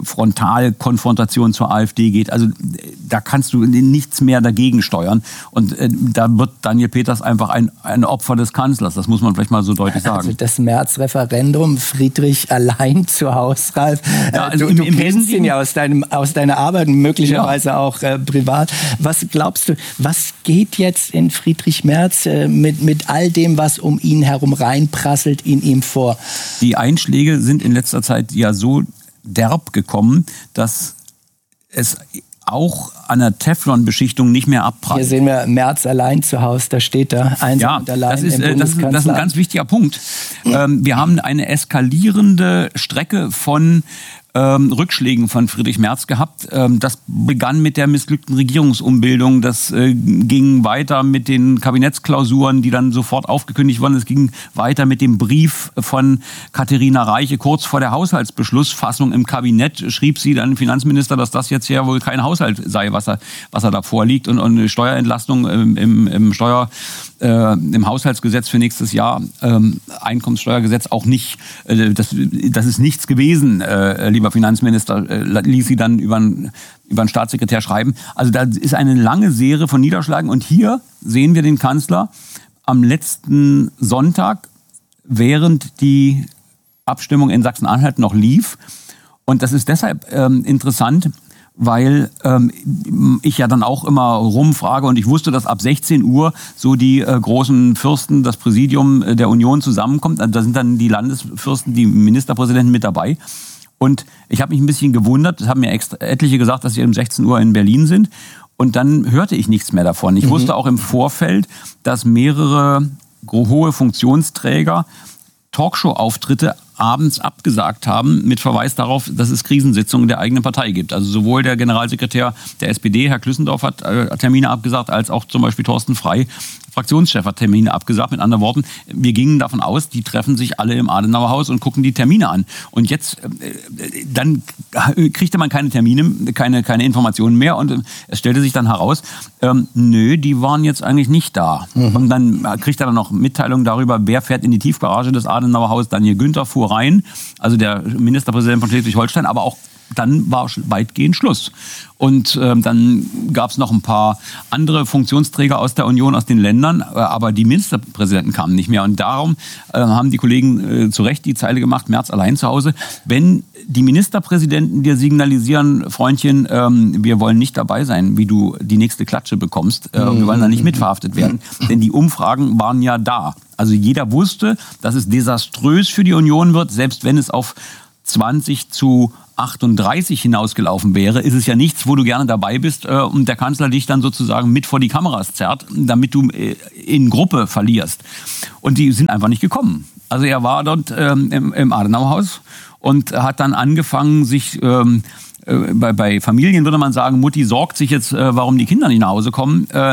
Frontalkonfrontation zur AfD geht. Also da kannst du nichts mehr dagegen steuern. Und äh, da wird Daniel Peters einfach ein, ein Opfer des Kanzlers. Das muss man vielleicht mal so deutlich sagen. Also das März-Referendum, Friedrich allein zu Hause, Ralf. Ja, also du im, du im kennst ihn ja aus, deinem, aus deiner Arbeit, möglicherweise ja. auch äh, privat. Was glaubst du, was geht jetzt in Friedrich Merz äh, mit, mit all dem, was um ihn herum reinprasselt, in ihm vor? Die Einschläge sind in letzter Zeit ja so derb gekommen, dass es auch an der Teflon-Beschichtung nicht mehr abprallt. Hier sehen wir Merz allein zu Hause, da steht er, einsam ja, und allein das ist, im das, ist, das ist ein ganz wichtiger Punkt. Ähm, wir haben eine eskalierende Strecke von Ähm, Rückschlägen von Friedrich Merz gehabt. Ähm, das begann mit der missglückten Regierungsumbildung. Das äh, ging weiter mit den Kabinettsklausuren, die dann sofort aufgekündigt wurden. Es ging weiter mit dem Brief von Katharina Reiche. Kurz vor der Haushaltsbeschlussfassung im Kabinett schrieb sie dann Finanzminister, dass das jetzt ja wohl kein Haushalt sei, was er, was er da vorliegt. Und, und eine Steuerentlastung im, im, im Steuer Äh, im Haushaltsgesetz für nächstes Jahr, ähm, Einkommenssteuergesetz auch nicht, äh, das, das ist nichts gewesen, äh, lieber Finanzminister, äh, ließ sie dann über einen über einen Staatssekretär schreiben. Also da ist eine lange Serie von Niederschlagen und hier sehen wir den Kanzler am letzten Sonntag, während die Abstimmung in Sachsen-Anhalt noch lief. Und das ist deshalb ähm, interessant, weil ähm, ich ja dann auch immer rumfrage und ich wusste, dass ab sechzehn Uhr so die äh, großen Fürsten, das Präsidium äh, der Union zusammenkommt. Also da sind dann die Landesfürsten, die Ministerpräsidenten mit dabei. Und ich habe mich ein bisschen gewundert, es haben mir extra etliche gesagt, dass sie um sechzehn Uhr in Berlin sind. Und dann hörte ich nichts mehr davon. Ich mhm. wusste auch im Vorfeld, dass mehrere hohe Funktionsträger Talkshow-Auftritte abends abgesagt haben, mit Verweis darauf, dass es Krisensitzungen der eigenen Partei gibt. Also sowohl der Generalsekretär der S P D, Herr Klüssendorf, hat äh, Termine abgesagt, als auch zum Beispiel Thorsten Frey, Fraktionschef, hat Termine abgesagt. Mit anderen Worten, wir gingen davon aus, die treffen sich alle im Adenauer Haus und gucken die Termine an. Und jetzt, äh, dann kriegte man keine Termine, keine, keine Informationen mehr und äh, es stellte sich dann heraus, ähm, nö, die waren jetzt eigentlich nicht da. Mhm. Und dann kriegt er dann noch Mitteilungen darüber, wer fährt in die Tiefgarage des Adenauer Haus. Daniel Günther fuhr rein, also der Ministerpräsident von Schleswig-Holstein, aber auch dann war weitgehend Schluss. Und äh, dann gab es noch ein paar andere Funktionsträger aus der Union, aus den Ländern, äh, aber die Ministerpräsidenten kamen nicht mehr. Und darum äh, haben die Kollegen äh, zu Recht die Zeile gemacht, Merz allein zu Hause. Wenn die Ministerpräsidenten dir signalisieren, Freundchen, ähm, wir wollen nicht dabei sein, wie du die nächste Klatsche bekommst, äh, mhm. wir wollen da nicht mitverhaftet werden, denn die Umfragen waren ja da. Also jeder wusste, dass es desaströs für die Union wird, selbst wenn es auf zwanzig zu achtunddreißig hinausgelaufen wäre, ist es ja nichts, wo du gerne dabei bist äh, und der Kanzler dich dann sozusagen mit vor die Kameras zerrt, damit du äh, in Gruppe verlierst. Und die sind einfach nicht gekommen. Also er war dort ähm, im, im Adenauerhaus und hat dann angefangen, sich ähm, äh, bei, bei Familien würde man sagen, Mutti sorgt sich jetzt, äh, warum die Kinder nicht nach Hause kommen. Äh,